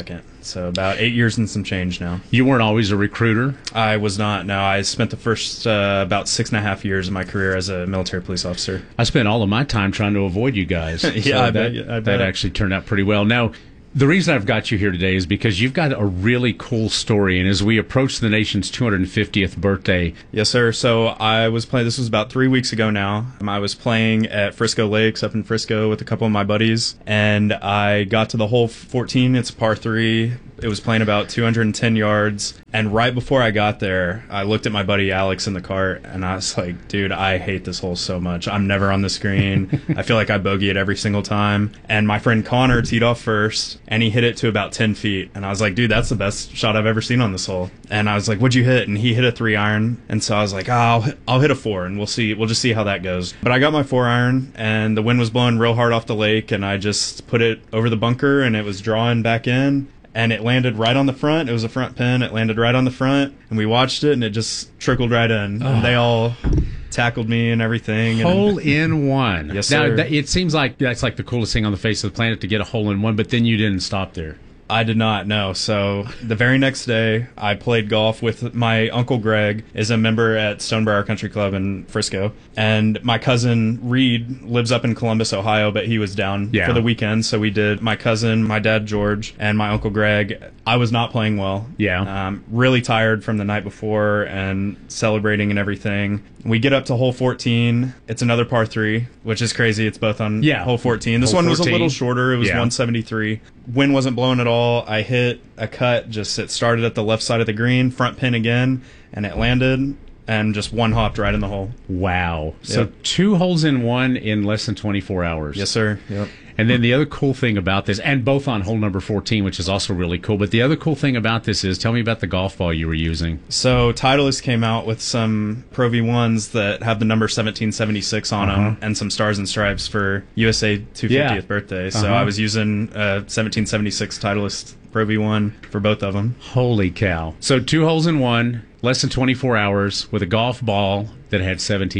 Speaker 9: So about 8 years and some change now.
Speaker 6: You weren't always a recruiter?
Speaker 9: I was not, no. I spent the first about 6.5 years of my career as a military police officer.
Speaker 6: I spent all of my time trying to avoid you guys.
Speaker 9: Yeah,
Speaker 6: so
Speaker 9: I bet.
Speaker 6: That actually turned out pretty well. Now, the reason I've got you here today is because you've got a really cool story, and as we approach the nation's 250th birthday...
Speaker 9: Yes, sir. So I was playing, this was about 3 weeks ago now. I was playing at Frisco Lakes up in Frisco with a couple of my buddies, and I got to the hole 14. It's a par 3. It was playing about 210 yards, and right before I got there, I looked at my buddy Alex in the cart, and I was like, dude, I hate this hole so much. I'm never on the screen. I feel like I bogey it every single time. And my friend Connor teed off first, and he hit it to about 10 feet. And I was like, dude, that's the best shot I've ever seen on this hole. And I was like, what'd you hit? And he hit a 3-iron. And so I was like, oh, I'll hit a 4, and we'll see. We'll just see how that goes. But I got my 4-iron, and the wind was blowing real hard off the lake, and I just put it over the bunker, and it was drawing back in. And it landed right on the front. It was a front pin. It landed right on the front, and we watched it, and it just trickled right in. And they all tackled me and everything.
Speaker 6: Hole in one.
Speaker 9: Yes, sir.
Speaker 6: Now, it seems like that's like the coolest thing on the face of the planet to get a hole in one, but then you didn't stop there.
Speaker 9: I did not, no. So the very next day, I played golf with my Uncle Greg, is a member at Stonebriar Country Club in Frisco. And my cousin Reed lives up in Columbus, Ohio, but he was down for the weekend. So we did my cousin, my dad George, and my Uncle Greg. I was not playing well.
Speaker 6: Yeah.
Speaker 9: Really tired from the night before and celebrating and everything. We get up to hole 14. It's another par 3, which is crazy. It's both on hole 14. This one was a little shorter. It was 173. Wind wasn't blowing at all. I hit a cut. It started at the left side of the green, front pin again, and it landed and just one hopped right in the hole.
Speaker 6: Wow. So 2 holes in one in less than 24 hours.
Speaker 9: Yes, sir. Yep.
Speaker 6: And then the other cool thing about this, and both on hole number 14, which is also really cool, but the other cool thing about this is, tell me about the golf ball you were using.
Speaker 9: So Titleist came out with some Pro V1s that have the number 1776 on them and some stars and stripes for USA 250th birthday. So I was using a 1776 Titleist Pro V1 for both of them.
Speaker 6: Holy cow. So 2 holes in one, less than 24 hours, with a golf ball that had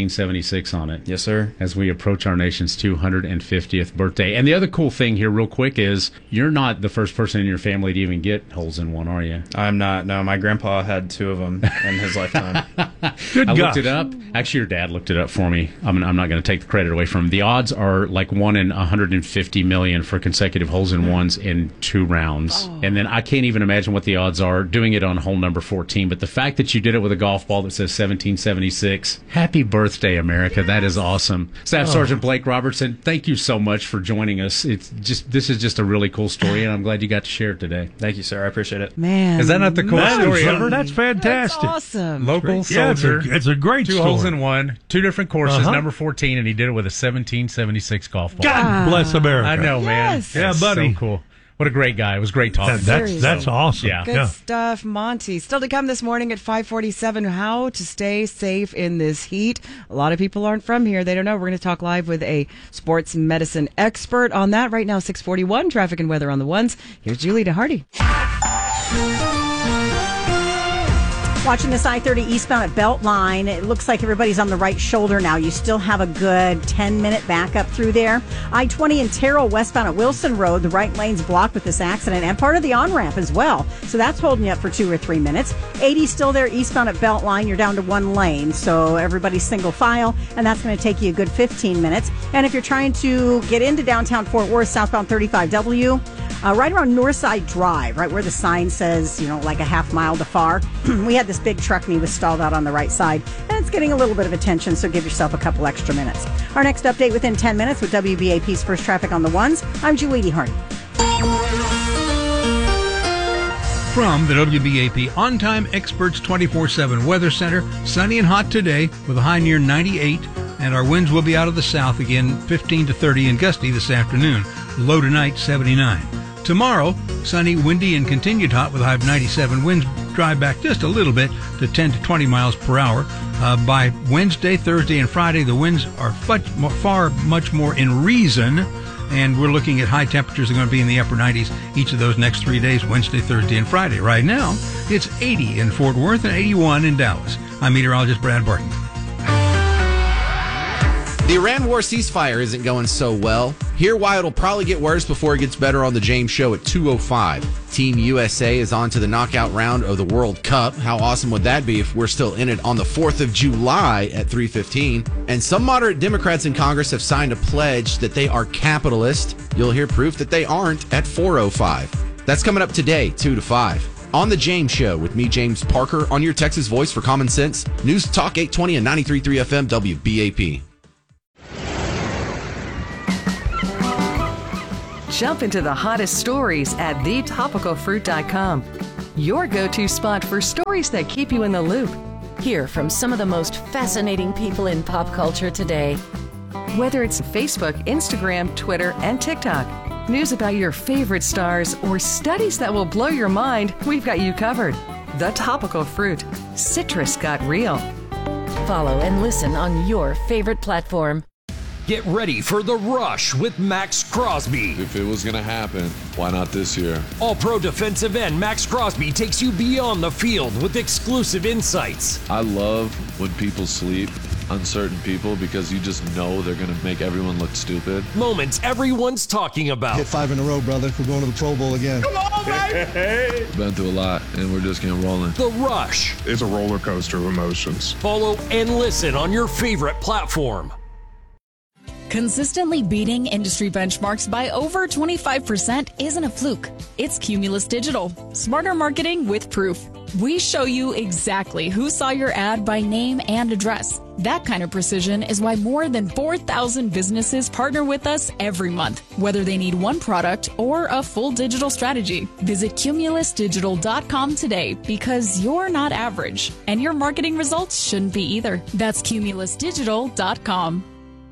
Speaker 6: 1776 on it.
Speaker 9: Yes, sir.
Speaker 6: As we approach our nation's 250th birthday. And the other cool thing here, real quick, is you're not the first person in your family to even get holes in one, are you?
Speaker 9: I'm not. No, my grandpa had 2 of them in his lifetime.
Speaker 6: I looked it up. Actually, your dad looked it up for me. I'm not going to take the credit away from him. The odds are like 1 in 150 million for consecutive holes in ones in 2 rounds. And then I can't even imagine what the odds are doing it on hole number 14. But the fact that you did it with a golf ball that says 1776, happy birthday, America. That is awesome. Staff Sergeant Blake Robertson, thank you so much for joining us. This is just a really cool story, and I'm glad you got to share it today.
Speaker 9: Thank you, sir. I appreciate it.
Speaker 20: Man.
Speaker 6: Is that not the coolest story
Speaker 5: ever? That's fantastic.
Speaker 20: That's awesome.
Speaker 6: Local soldier.
Speaker 5: It's a great
Speaker 6: 2
Speaker 5: story.
Speaker 6: holes in one, 2 different courses, number 14, and he did it with a 1776 golf ball.
Speaker 5: God bless America.
Speaker 6: I know, man.
Speaker 20: Yes.
Speaker 5: Yeah, buddy.
Speaker 6: So cool. What a great guy. It was great talking.
Speaker 5: That's awesome.
Speaker 6: Yeah.
Speaker 20: Good stuff, Monty. Still to come this morning at 5:47, how to stay safe in this heat. A lot of people aren't from here. They don't know. We're going to talk live with a sports medicine expert on that. Right now, 6:41, traffic and weather on the ones. Here's Julie DeHardy.
Speaker 10: Watching this I-30 eastbound at Beltline, it looks like everybody's on the right shoulder now. You still have a good 10-minute backup through there. I-20 and Terrell westbound at Wilson Road, the right lane's blocked with this accident and part of the on-ramp as well. So that's holding you up for 2 or 3 minutes. 80 still there eastbound at Beltline. You're down to 1 lane, so everybody's single file, and that's going to take you a good 15 minutes. And if you're trying to get into downtown Fort Worth, southbound 35W, right around Northside Drive, right where the sign says, like a half mile to far, we had this big truck and he was stalled out on the right side, and it's getting a little bit of attention, so give yourself a couple extra minutes. Our next update within 10 minutes with WBAP's First Traffic on the Ones. I'm Julie DeHardy.
Speaker 13: From the WBAP On-Time Experts 24/7 Weather Center, sunny and hot today with a high near 98, and our winds will be out of the south again, 15 to 30 and gusty this afternoon. Low tonight, 79. Tomorrow, sunny, windy, and continued hot with a high of 97. Winds dry back just a little bit to 10 to 20 miles per hour. By Wednesday, Thursday, and Friday, the winds are much more in reason, and we're looking at high temperatures that are going to be in the upper 90s each of those next 3 days, Wednesday, Thursday, and Friday. Right now, it's 80 in Fort Worth and 81 in Dallas. I'm meteorologist Brad Barton.
Speaker 11: The Iran war ceasefire isn't going so well. Hear why it'll probably get worse before it gets better on The James Show at 2:05. Team USA is on to the knockout round of the World Cup. How awesome would that be if we're still in it on the 4th of July at 3:15? And some moderate Democrats in Congress have signed a pledge that they are capitalist. You'll hear proof that they aren't at 4:05. That's coming up today, 2 to 5. On The James Show with me, James Parker, on your Texas voice for Common Sense. News Talk 820 and 93.3 FM WBAP.
Speaker 12: Jump into the hottest stories at thetopicalfruit.com. Your go-to spot for stories that keep you in the loop.
Speaker 16: Hear from some of the most fascinating people in pop culture today.
Speaker 12: Whether it's Facebook, Instagram, Twitter, and TikTok, news about your favorite stars, or studies that will blow your mind, we've got you covered. The Topical Fruit. Citrus got real.
Speaker 16: Follow and listen on your favorite platform.
Speaker 21: Get ready for The Rush with Max Crosby.
Speaker 22: If it was going to happen, why not this year?
Speaker 21: All-pro defensive end Max Crosby takes you beyond the field with exclusive insights.
Speaker 22: I love when people sleep, uncertain people, because you just know they're going to make everyone look stupid.
Speaker 21: Moments everyone's talking about.
Speaker 23: Hit 5 in a row, brother. We're going to the Pro Bowl again.
Speaker 21: Come on, baby!
Speaker 22: We've been through a lot, and we're just getting rolling.
Speaker 21: The Rush.
Speaker 24: It's a roller coaster of emotions.
Speaker 21: Follow and listen on your favorite platform.
Speaker 26: Consistently beating industry benchmarks by over 25% isn't a fluke. It's Cumulus Digital. Smarter marketing with proof. We show you exactly who saw your ad by name and address. That kind of precision is why more than 4,000 businesses partner with us every month, whether they need one product or a full digital strategy. Visit cumulusdigital.com today because you're not average, and your marketing results shouldn't be either. That's cumulusdigital.com.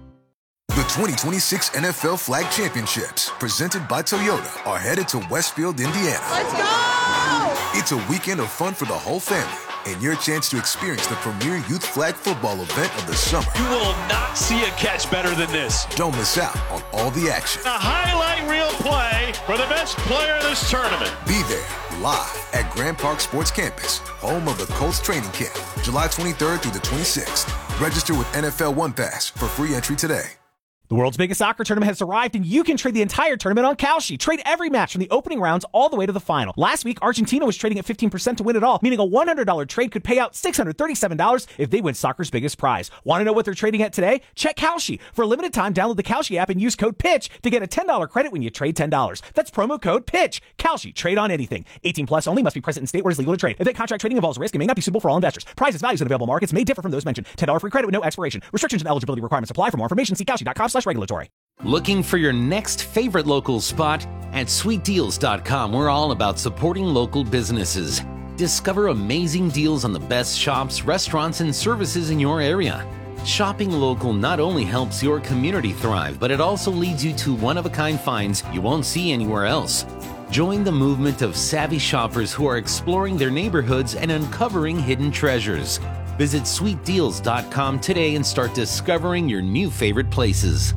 Speaker 14: The 2026 NFL Flag Championships, presented by Toyota, are headed to Westfield, Indiana.
Speaker 18: Let's go!
Speaker 14: It's a weekend of fun for the whole family and your chance to experience the premier youth flag football event of the summer.
Speaker 15: You will not see a catch better than this.
Speaker 14: Don't miss out on all the action.
Speaker 15: A highlight reel play for the best player of this tournament.
Speaker 14: Be there live at Grand Park Sports Campus, home of the Colts training camp, July 23rd through the 26th. Register with NFL One Pass for free entry today.
Speaker 28: The world's biggest soccer tournament has arrived, and you can trade the entire tournament on Kalshi. Trade every match from the opening rounds all the way to the final. Last week, Argentina was trading at 15% to win it all, meaning a $100 trade could pay out $637 if they win soccer's biggest prize. Want to know what they're trading at today? Check Kalshi. For a limited time, download the Kalshi app and use code PITCH to get a $10 credit when you trade $10. That's promo code PITCH. Kalshi. Trade on anything. 18 plus only. Must be present in state where it is legal to trade. Event contract trading involves risk and may not be suitable for all investors. Prices, values, and available markets may differ from those mentioned. $10 free credit with no expiration. Restrictions and eligibility requirements apply. For more information, see Kalshi.com/regulatory.
Speaker 29: Looking for your next favorite local spot? At sweetdeals.com, we're all about supporting local businesses. Discover amazing deals on the best shops, restaurants, and services in your area. Shopping local not only helps your community thrive, but it also leads you to one-of-a-kind finds you won't see anywhere else. Join the movement of savvy shoppers who are exploring their neighborhoods and uncovering hidden treasures. Visit sweetdeals.com today and start discovering your new favorite places.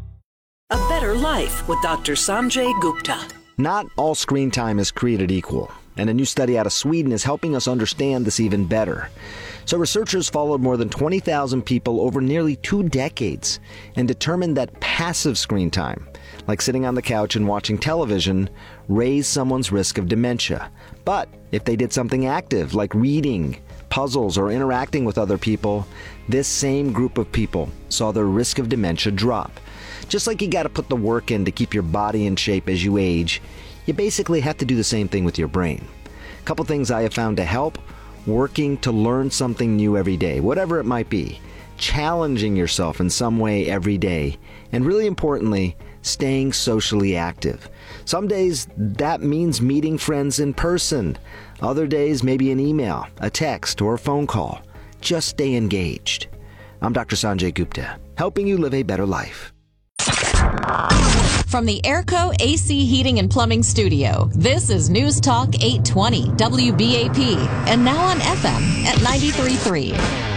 Speaker 30: A better life with Dr. Sanjay Gupta.
Speaker 31: Not all screen time is created equal, and a new study out of Sweden is helping us understand this even better. So researchers followed more than 20,000 people over nearly 2 decades and determined that passive screen time, like sitting on the couch and watching television, raised someone's risk of dementia. But if they did something active, like reading, puzzles, or interacting with other people, this same group of people saw their risk of dementia drop. Just like you got to put the work in to keep your body in shape as you age, you basically have to do the same thing with your brain. A couple things I have found to help: working to learn something new every day, whatever it might be, challenging yourself in some way every day, and really importantly, staying socially active. Some days that means meeting friends in person. Other days maybe an email, a text, or a phone call. Just stay engaged. I'm Dr. Sanjay Gupta, helping you live a better life.
Speaker 3: From the Airco AC Heating and Plumbing Studio, this is News Talk 820 WBAP, and now on FM at 93.3.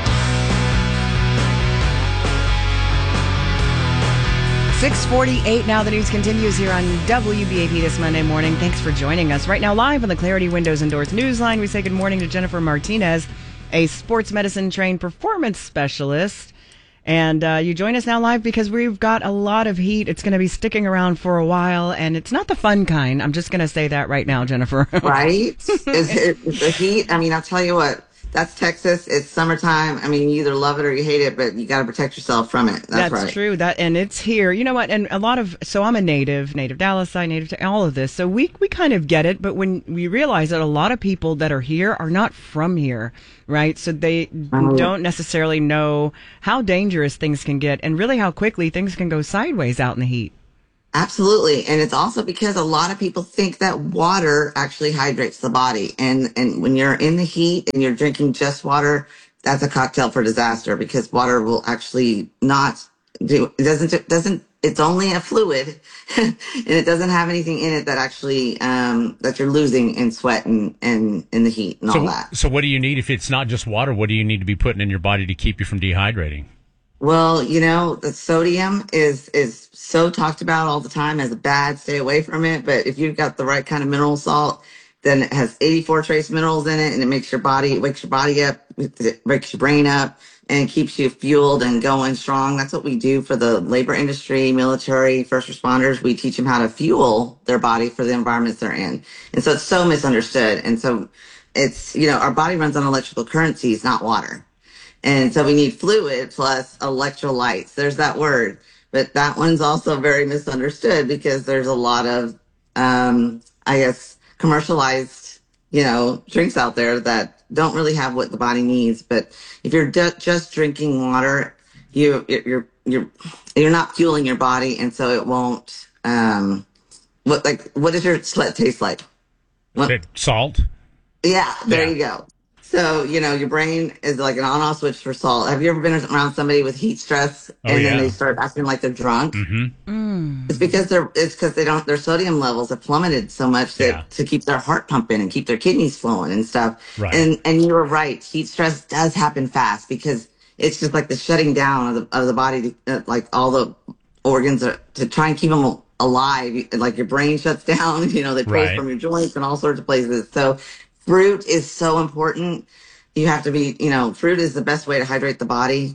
Speaker 32: .648 now. The news continues here on WBAP this Monday morning. Thanks for joining us. Right now, live on the Clarity Windows and Doors Newsline, we say good morning to Jennifer Martinez, a sports medicine trained performance specialist. And you join us now live because we've got a lot of heat. It's going to be sticking around for a while, and it's not the fun kind. I'm just going to say that right now, Jennifer.
Speaker 1: Right? It's the heat. I mean, I'll tell you what. That's Texas. It's summertime. I mean, you either love it or you hate it, but you got to protect yourself from it. That's right.
Speaker 32: True. And it's here. You know what? And so I'm a native Dallasite, native to all of this. So we kind of get it. But when we realize that a lot of people that are here are not from here, right? So they don't necessarily know how dangerous things can get and really how quickly things can go sideways out in the heat.
Speaker 1: Absolutely. And it's also because a lot of people think that water actually hydrates the body. And when you're in the heat and you're drinking just water, that's a cocktail for disaster, because water will actually not do, it's only a fluid and it doesn't have anything in it that actually, that you're losing in sweat and in the heat and all that.
Speaker 2: So what do you need if it's not just water? What do you need to be putting in your body to keep you from dehydrating?
Speaker 1: Well, the sodium is so talked about all the time as bad. Stay away from it. But if you've got the right kind of mineral salt, then it has 84 trace minerals in it, and it wakes your body up, it wakes your brain up, and keeps you fueled and going strong. That's what we do for the labor industry, military, first responders. We teach them how to fuel their body for the environments they're in. And so it's so misunderstood. And so it's, our body runs on electrical currencies, not water. And so we need fluid plus electrolytes. There's that word. But that one's also very misunderstood because there's a lot of, commercialized, drinks out there that don't really have what the body needs. But if you're just drinking water, you're not fueling your body. And so it won't, what does your sweat taste like?
Speaker 2: Salt?
Speaker 1: Yeah, there you go. So, your brain is like an on-off switch for salt. Have you ever been around somebody with heat stress and then they start acting like they're drunk?
Speaker 2: Mm-hmm.
Speaker 1: It's because their sodium levels have plummeted so much to keep their heart pumping and keep their kidneys flowing and stuff.
Speaker 2: Right.
Speaker 1: And you were right. Heat stress does happen fast because it's just like the shutting down of the body, like all the organs to try and keep them alive. Like your brain shuts down, they pull from your joints and all sorts of places. So fruit is so important. You have to be, fruit is the best way to hydrate the body.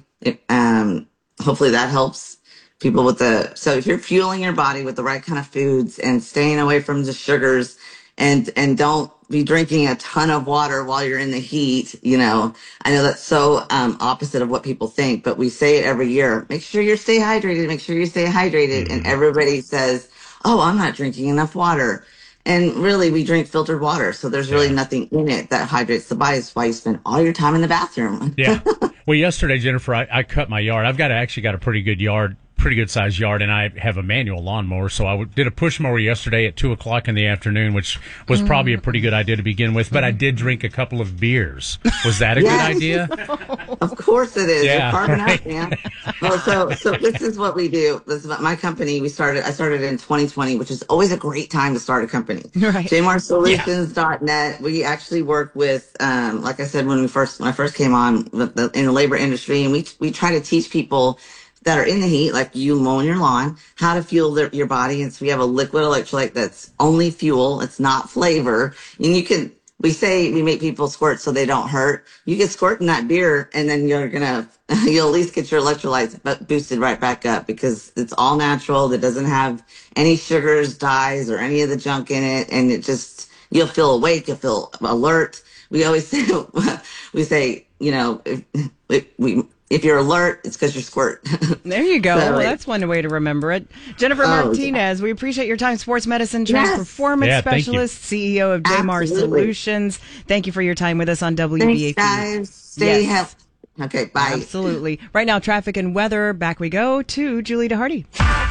Speaker 1: Hopefully that helps people so if you're fueling your body with the right kind of foods and staying away from the sugars and don't be drinking a ton of water while you're in the heat, I know that's so opposite of what people think, but we say it every year. Make sure you stay hydrated. Make sure you stay hydrated. And everybody says, oh, I'm not drinking enough water. And really, we drink filtered water, so there's really nothing in it that hydrates the body. That's why you spend all your time in the bathroom.
Speaker 2: Yeah. Well, yesterday, Jennifer, I cut my yard. I've actually got a pretty good sized yard, and I have a manual lawnmower. So I did a push mower yesterday at 2:00 in the afternoon, which was probably a pretty good idea to begin with. But I did drink a couple of beers. Was that a good idea?
Speaker 1: Of course it is.
Speaker 2: Yeah,
Speaker 1: you're carving out, man. Well, so this is what we do. This is what my company. I started in 2020, which is always a great time to start a company.
Speaker 32: Right.
Speaker 1: JMarSolutions.net. We actually work with, like I said, when I first came on in the labor industry, and we try to teach people that are in the heat, like you mowing your lawn, how to fuel your body. And so we have a liquid electrolyte that's only fuel. It's not flavor. And we make people squirt so they don't hurt. You get squirt in that beer and then you'll at least get your electrolytes boosted right back up because it's all natural. It doesn't have any sugars, dyes, or any of the junk in it. And you'll feel awake. You'll feel alert. We always say, if you're alert, it's because you're squirt.
Speaker 32: There you go. Well, that's one way to remember it. Jennifer Martinez, we appreciate your time. Sports medicine performance specialist, CEO of JMar Solutions. Thank you for your time with us on WBAP.
Speaker 1: Thanks, guys. Stay healthy. Okay, bye.
Speaker 32: Absolutely. Right now, traffic and weather. Back we go to Julie DeHardy.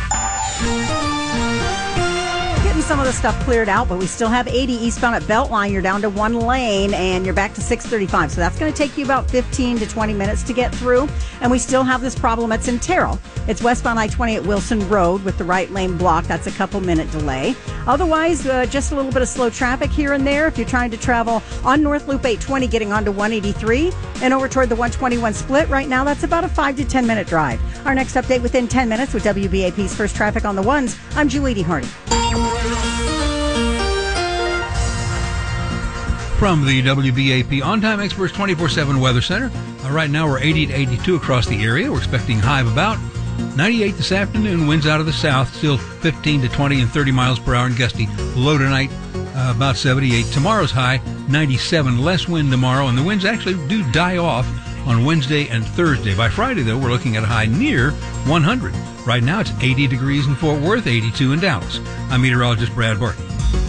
Speaker 10: Some of the stuff cleared out, but we still have 80 eastbound at Beltline. You're down to one lane and you're back to 635. So that's going to take you about 15 to 20 minutes to get through. And we still have this problem at Centero. It's westbound I-20 at Wilson Road with the right lane blocked. That's a couple-minute delay. Otherwise, just a little bit of slow traffic here and there. If you're trying to travel on North Loop 820, getting onto 183 and over toward the 121 split, right now that's about a 5 to 10 minute drive. Our next update within 10 minutes with WBAP's First Traffic on the Ones. I'm Julie DeHardy.
Speaker 4: From the WBAP On-Time Experts 24/7 Weather Center. Right now we're 80 to 82 across the area. We're expecting high of about 98 this afternoon. Winds out of the south, still 15 to 20 and 30 miles per hour and gusty. Low tonight, about 78. Tomorrow's high, 97. Less wind tomorrow, and the winds actually do die off on Wednesday and Thursday. By Friday, though, we're looking at a high near 100. Right now, it's 80 degrees in Fort Worth, 82 in Dallas. I'm meteorologist Brad Barton.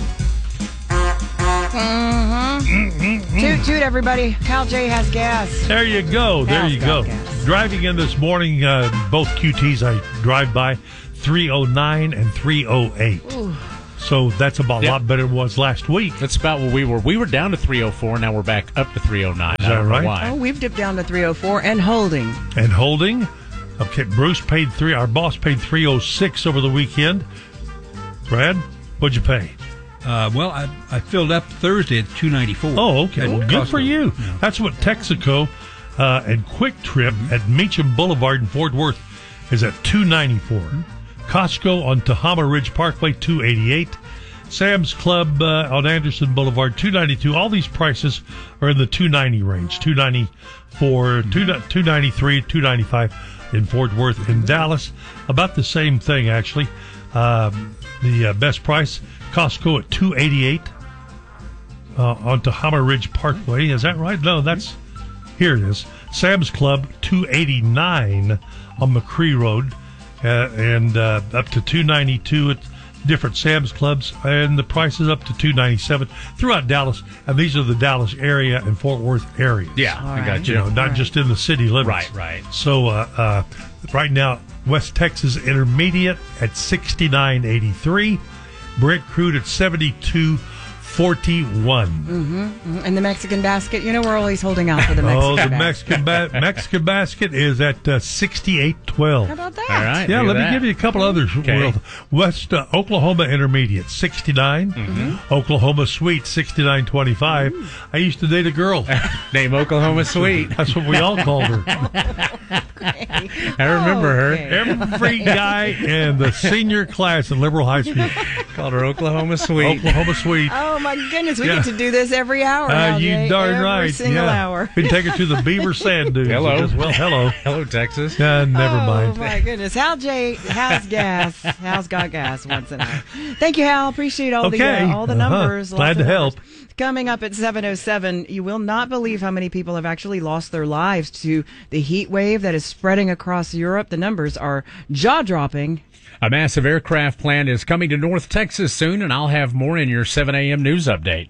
Speaker 32: Toot, everybody. Hal J has gas.
Speaker 5: There you go. There you go. Driving in this morning, both QTs I drive by, 309 and 308. Ooh. So that's about a lot better than it was last week.
Speaker 2: That's about what we were. We were down to 304. Now we're back up to 309.
Speaker 5: Is that right?
Speaker 32: Why. Oh, we've dipped down to 304 and holding.
Speaker 5: And holding. Okay, Bruce paid our boss paid 306 over the weekend. Brad, what'd you pay?
Speaker 4: Well, I filled up Thursday at 294.
Speaker 5: Oh, okay. Well, good for you. Yeah. That's what Texaco and Quick Trip at Meacham Boulevard in Fort Worth is at 294. Costco on Tahoma Ridge Parkway, 288. Sam's Club on Anderson Boulevard, 292. All these prices are in the 290 range. 294, 293, 295 in Fort Worth. In Dallas, about the same thing, actually. The best price, Costco at 288 on Tahoma Ridge Parkway. Is that right? No, here it is. Sam's Club, 289 on McCree Road, and up to 292 at different Sam's Clubs, and the price is up to 297 throughout Dallas. And these are the Dallas area and Fort Worth areas.
Speaker 2: Yeah, I got you.
Speaker 5: Not just in the city limits.
Speaker 2: Right.
Speaker 5: So right now, West Texas Intermediate at 69.83, Brent Crude at 72.41.
Speaker 32: And the Mexican basket, we're always holding out for the Mexican basket.
Speaker 5: The Mexican basket is at 68.12.
Speaker 32: How about that?
Speaker 2: All right.
Speaker 5: Yeah, let me give you a couple others.
Speaker 2: Okay.
Speaker 5: West Oklahoma Intermediate, 69. Oklahoma Sweet, 69.25. I used to date a girl
Speaker 2: named Oklahoma Sweet.
Speaker 5: That's what we all called her.
Speaker 2: I remember her.
Speaker 5: Every guy in the senior class in Liberal High School
Speaker 2: called her Oklahoma Sweet.
Speaker 5: Oklahoma Sweet.
Speaker 32: Oh, my goodness. We get to do this every hour.
Speaker 5: You darn right.
Speaker 32: Every single hour.
Speaker 5: We take her to the Beaver Sand Dunes.
Speaker 2: Hello.
Speaker 5: Well, hello.
Speaker 2: Hello, Texas.
Speaker 5: Never mind.
Speaker 32: Oh, my goodness. Hal J has gas. Hal's got gas once in a while. Thank you, Hal. Appreciate all the numbers.
Speaker 5: Glad to help.
Speaker 32: Coming up at 7:07, you will not believe how many people have actually lost their lives to the heat wave that is spreading across Europe. The numbers are jaw-dropping.
Speaker 2: A massive aircraft plant is coming to North Texas soon, and I'll have more in your 7 a.m. news update.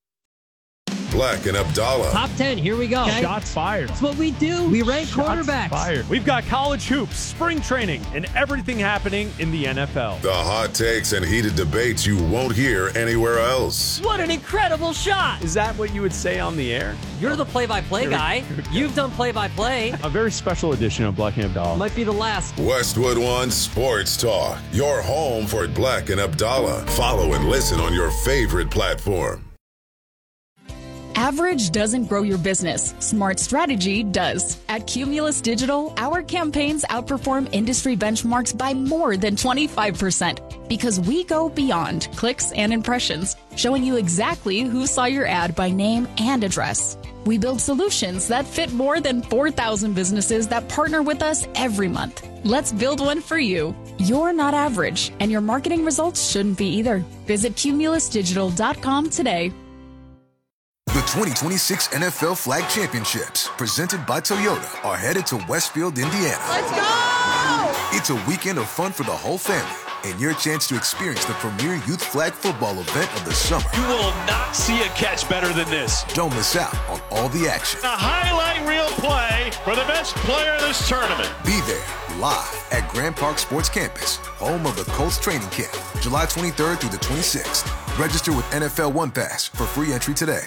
Speaker 6: Black and Abdallah.
Speaker 7: Top 10, here we go.
Speaker 15: Okay. Shots fired.
Speaker 7: That's what we do. We rank quarterbacks.
Speaker 15: Fired. We've got college hoops, spring training, and everything happening in the NFL.
Speaker 6: The hot takes and heated debates you won't hear anywhere else.
Speaker 7: What an incredible shot.
Speaker 15: Is that what you would say on the air?
Speaker 7: You're the play-by-play guy. You've done play-by-play.
Speaker 15: A very special edition of Black and Abdallah.
Speaker 7: Might be the last.
Speaker 6: Westwood One Sports Talk. Your home for Black and Abdallah. Follow and listen on your favorite platform.
Speaker 26: Average doesn't grow your business. Smart strategy does. At Cumulus Digital, our campaigns outperform industry benchmarks by more than 25% because we go beyond clicks and impressions, showing you exactly who saw your ad by name and address. We build solutions that fit more than 4,000 businesses that partner with us every month. Let's build one for you. You're not average, and your marketing results shouldn't be either. Visit cumulusdigital.com today.
Speaker 14: The 2026 NFL Flag Championships, presented by Toyota, are headed to Westfield, Indiana.
Speaker 18: Let's go!
Speaker 14: It's a weekend of fun for the whole family and your chance to experience the premier youth flag football event of the summer.
Speaker 15: You will not see a catch better than this.
Speaker 14: Don't miss out on all the action.
Speaker 15: A highlight reel play for the best player in this tournament.
Speaker 14: Be there live at Grand Park Sports Campus, home of the Colts training camp, July 23rd through the 26th. Register with NFL One Pass for free entry today.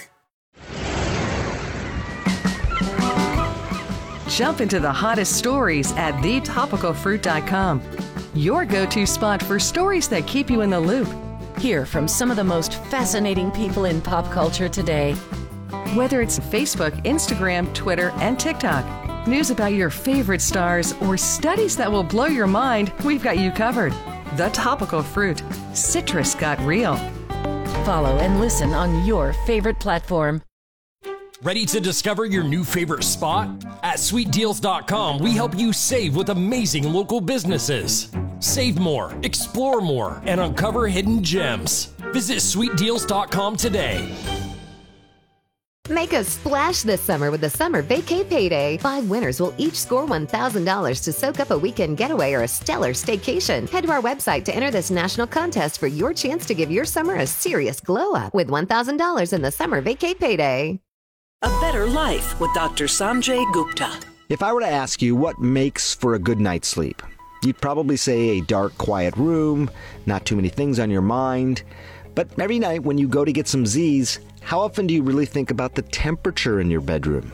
Speaker 12: Jump into the hottest stories at thetopicalfruit.com. Your go-to spot for stories that keep you in the loop.
Speaker 16: Hear from some of the most fascinating people in pop culture today.
Speaker 12: Whether it's Facebook, Instagram, Twitter, and TikTok, news about your favorite stars, or studies that will blow your mind, we've got you covered. The Topical Fruit. Citrus got real. Follow and listen on your favorite platform.
Speaker 21: Ready to discover your new favorite spot? At sweetdeals.com, we help you save with amazing local businesses. Save more, explore more, and uncover hidden gems. Visit sweetdeals.com today.
Speaker 8: Make a splash this summer with the Summer Vacay Payday. 5 winners will each score $1,000 to soak up a weekend getaway or a stellar staycation. Head to our website to enter this national contest for your chance to give your summer a serious glow up with $1,000 in the Summer Vacay Payday.
Speaker 30: A better life with Dr. Sanjay Gupta.
Speaker 31: If I were to ask you what makes for a good night's sleep, you'd probably say a dark, quiet room, not too many things on your mind. But every night when you go to get some Z's, how often do you really think about the temperature in your bedroom?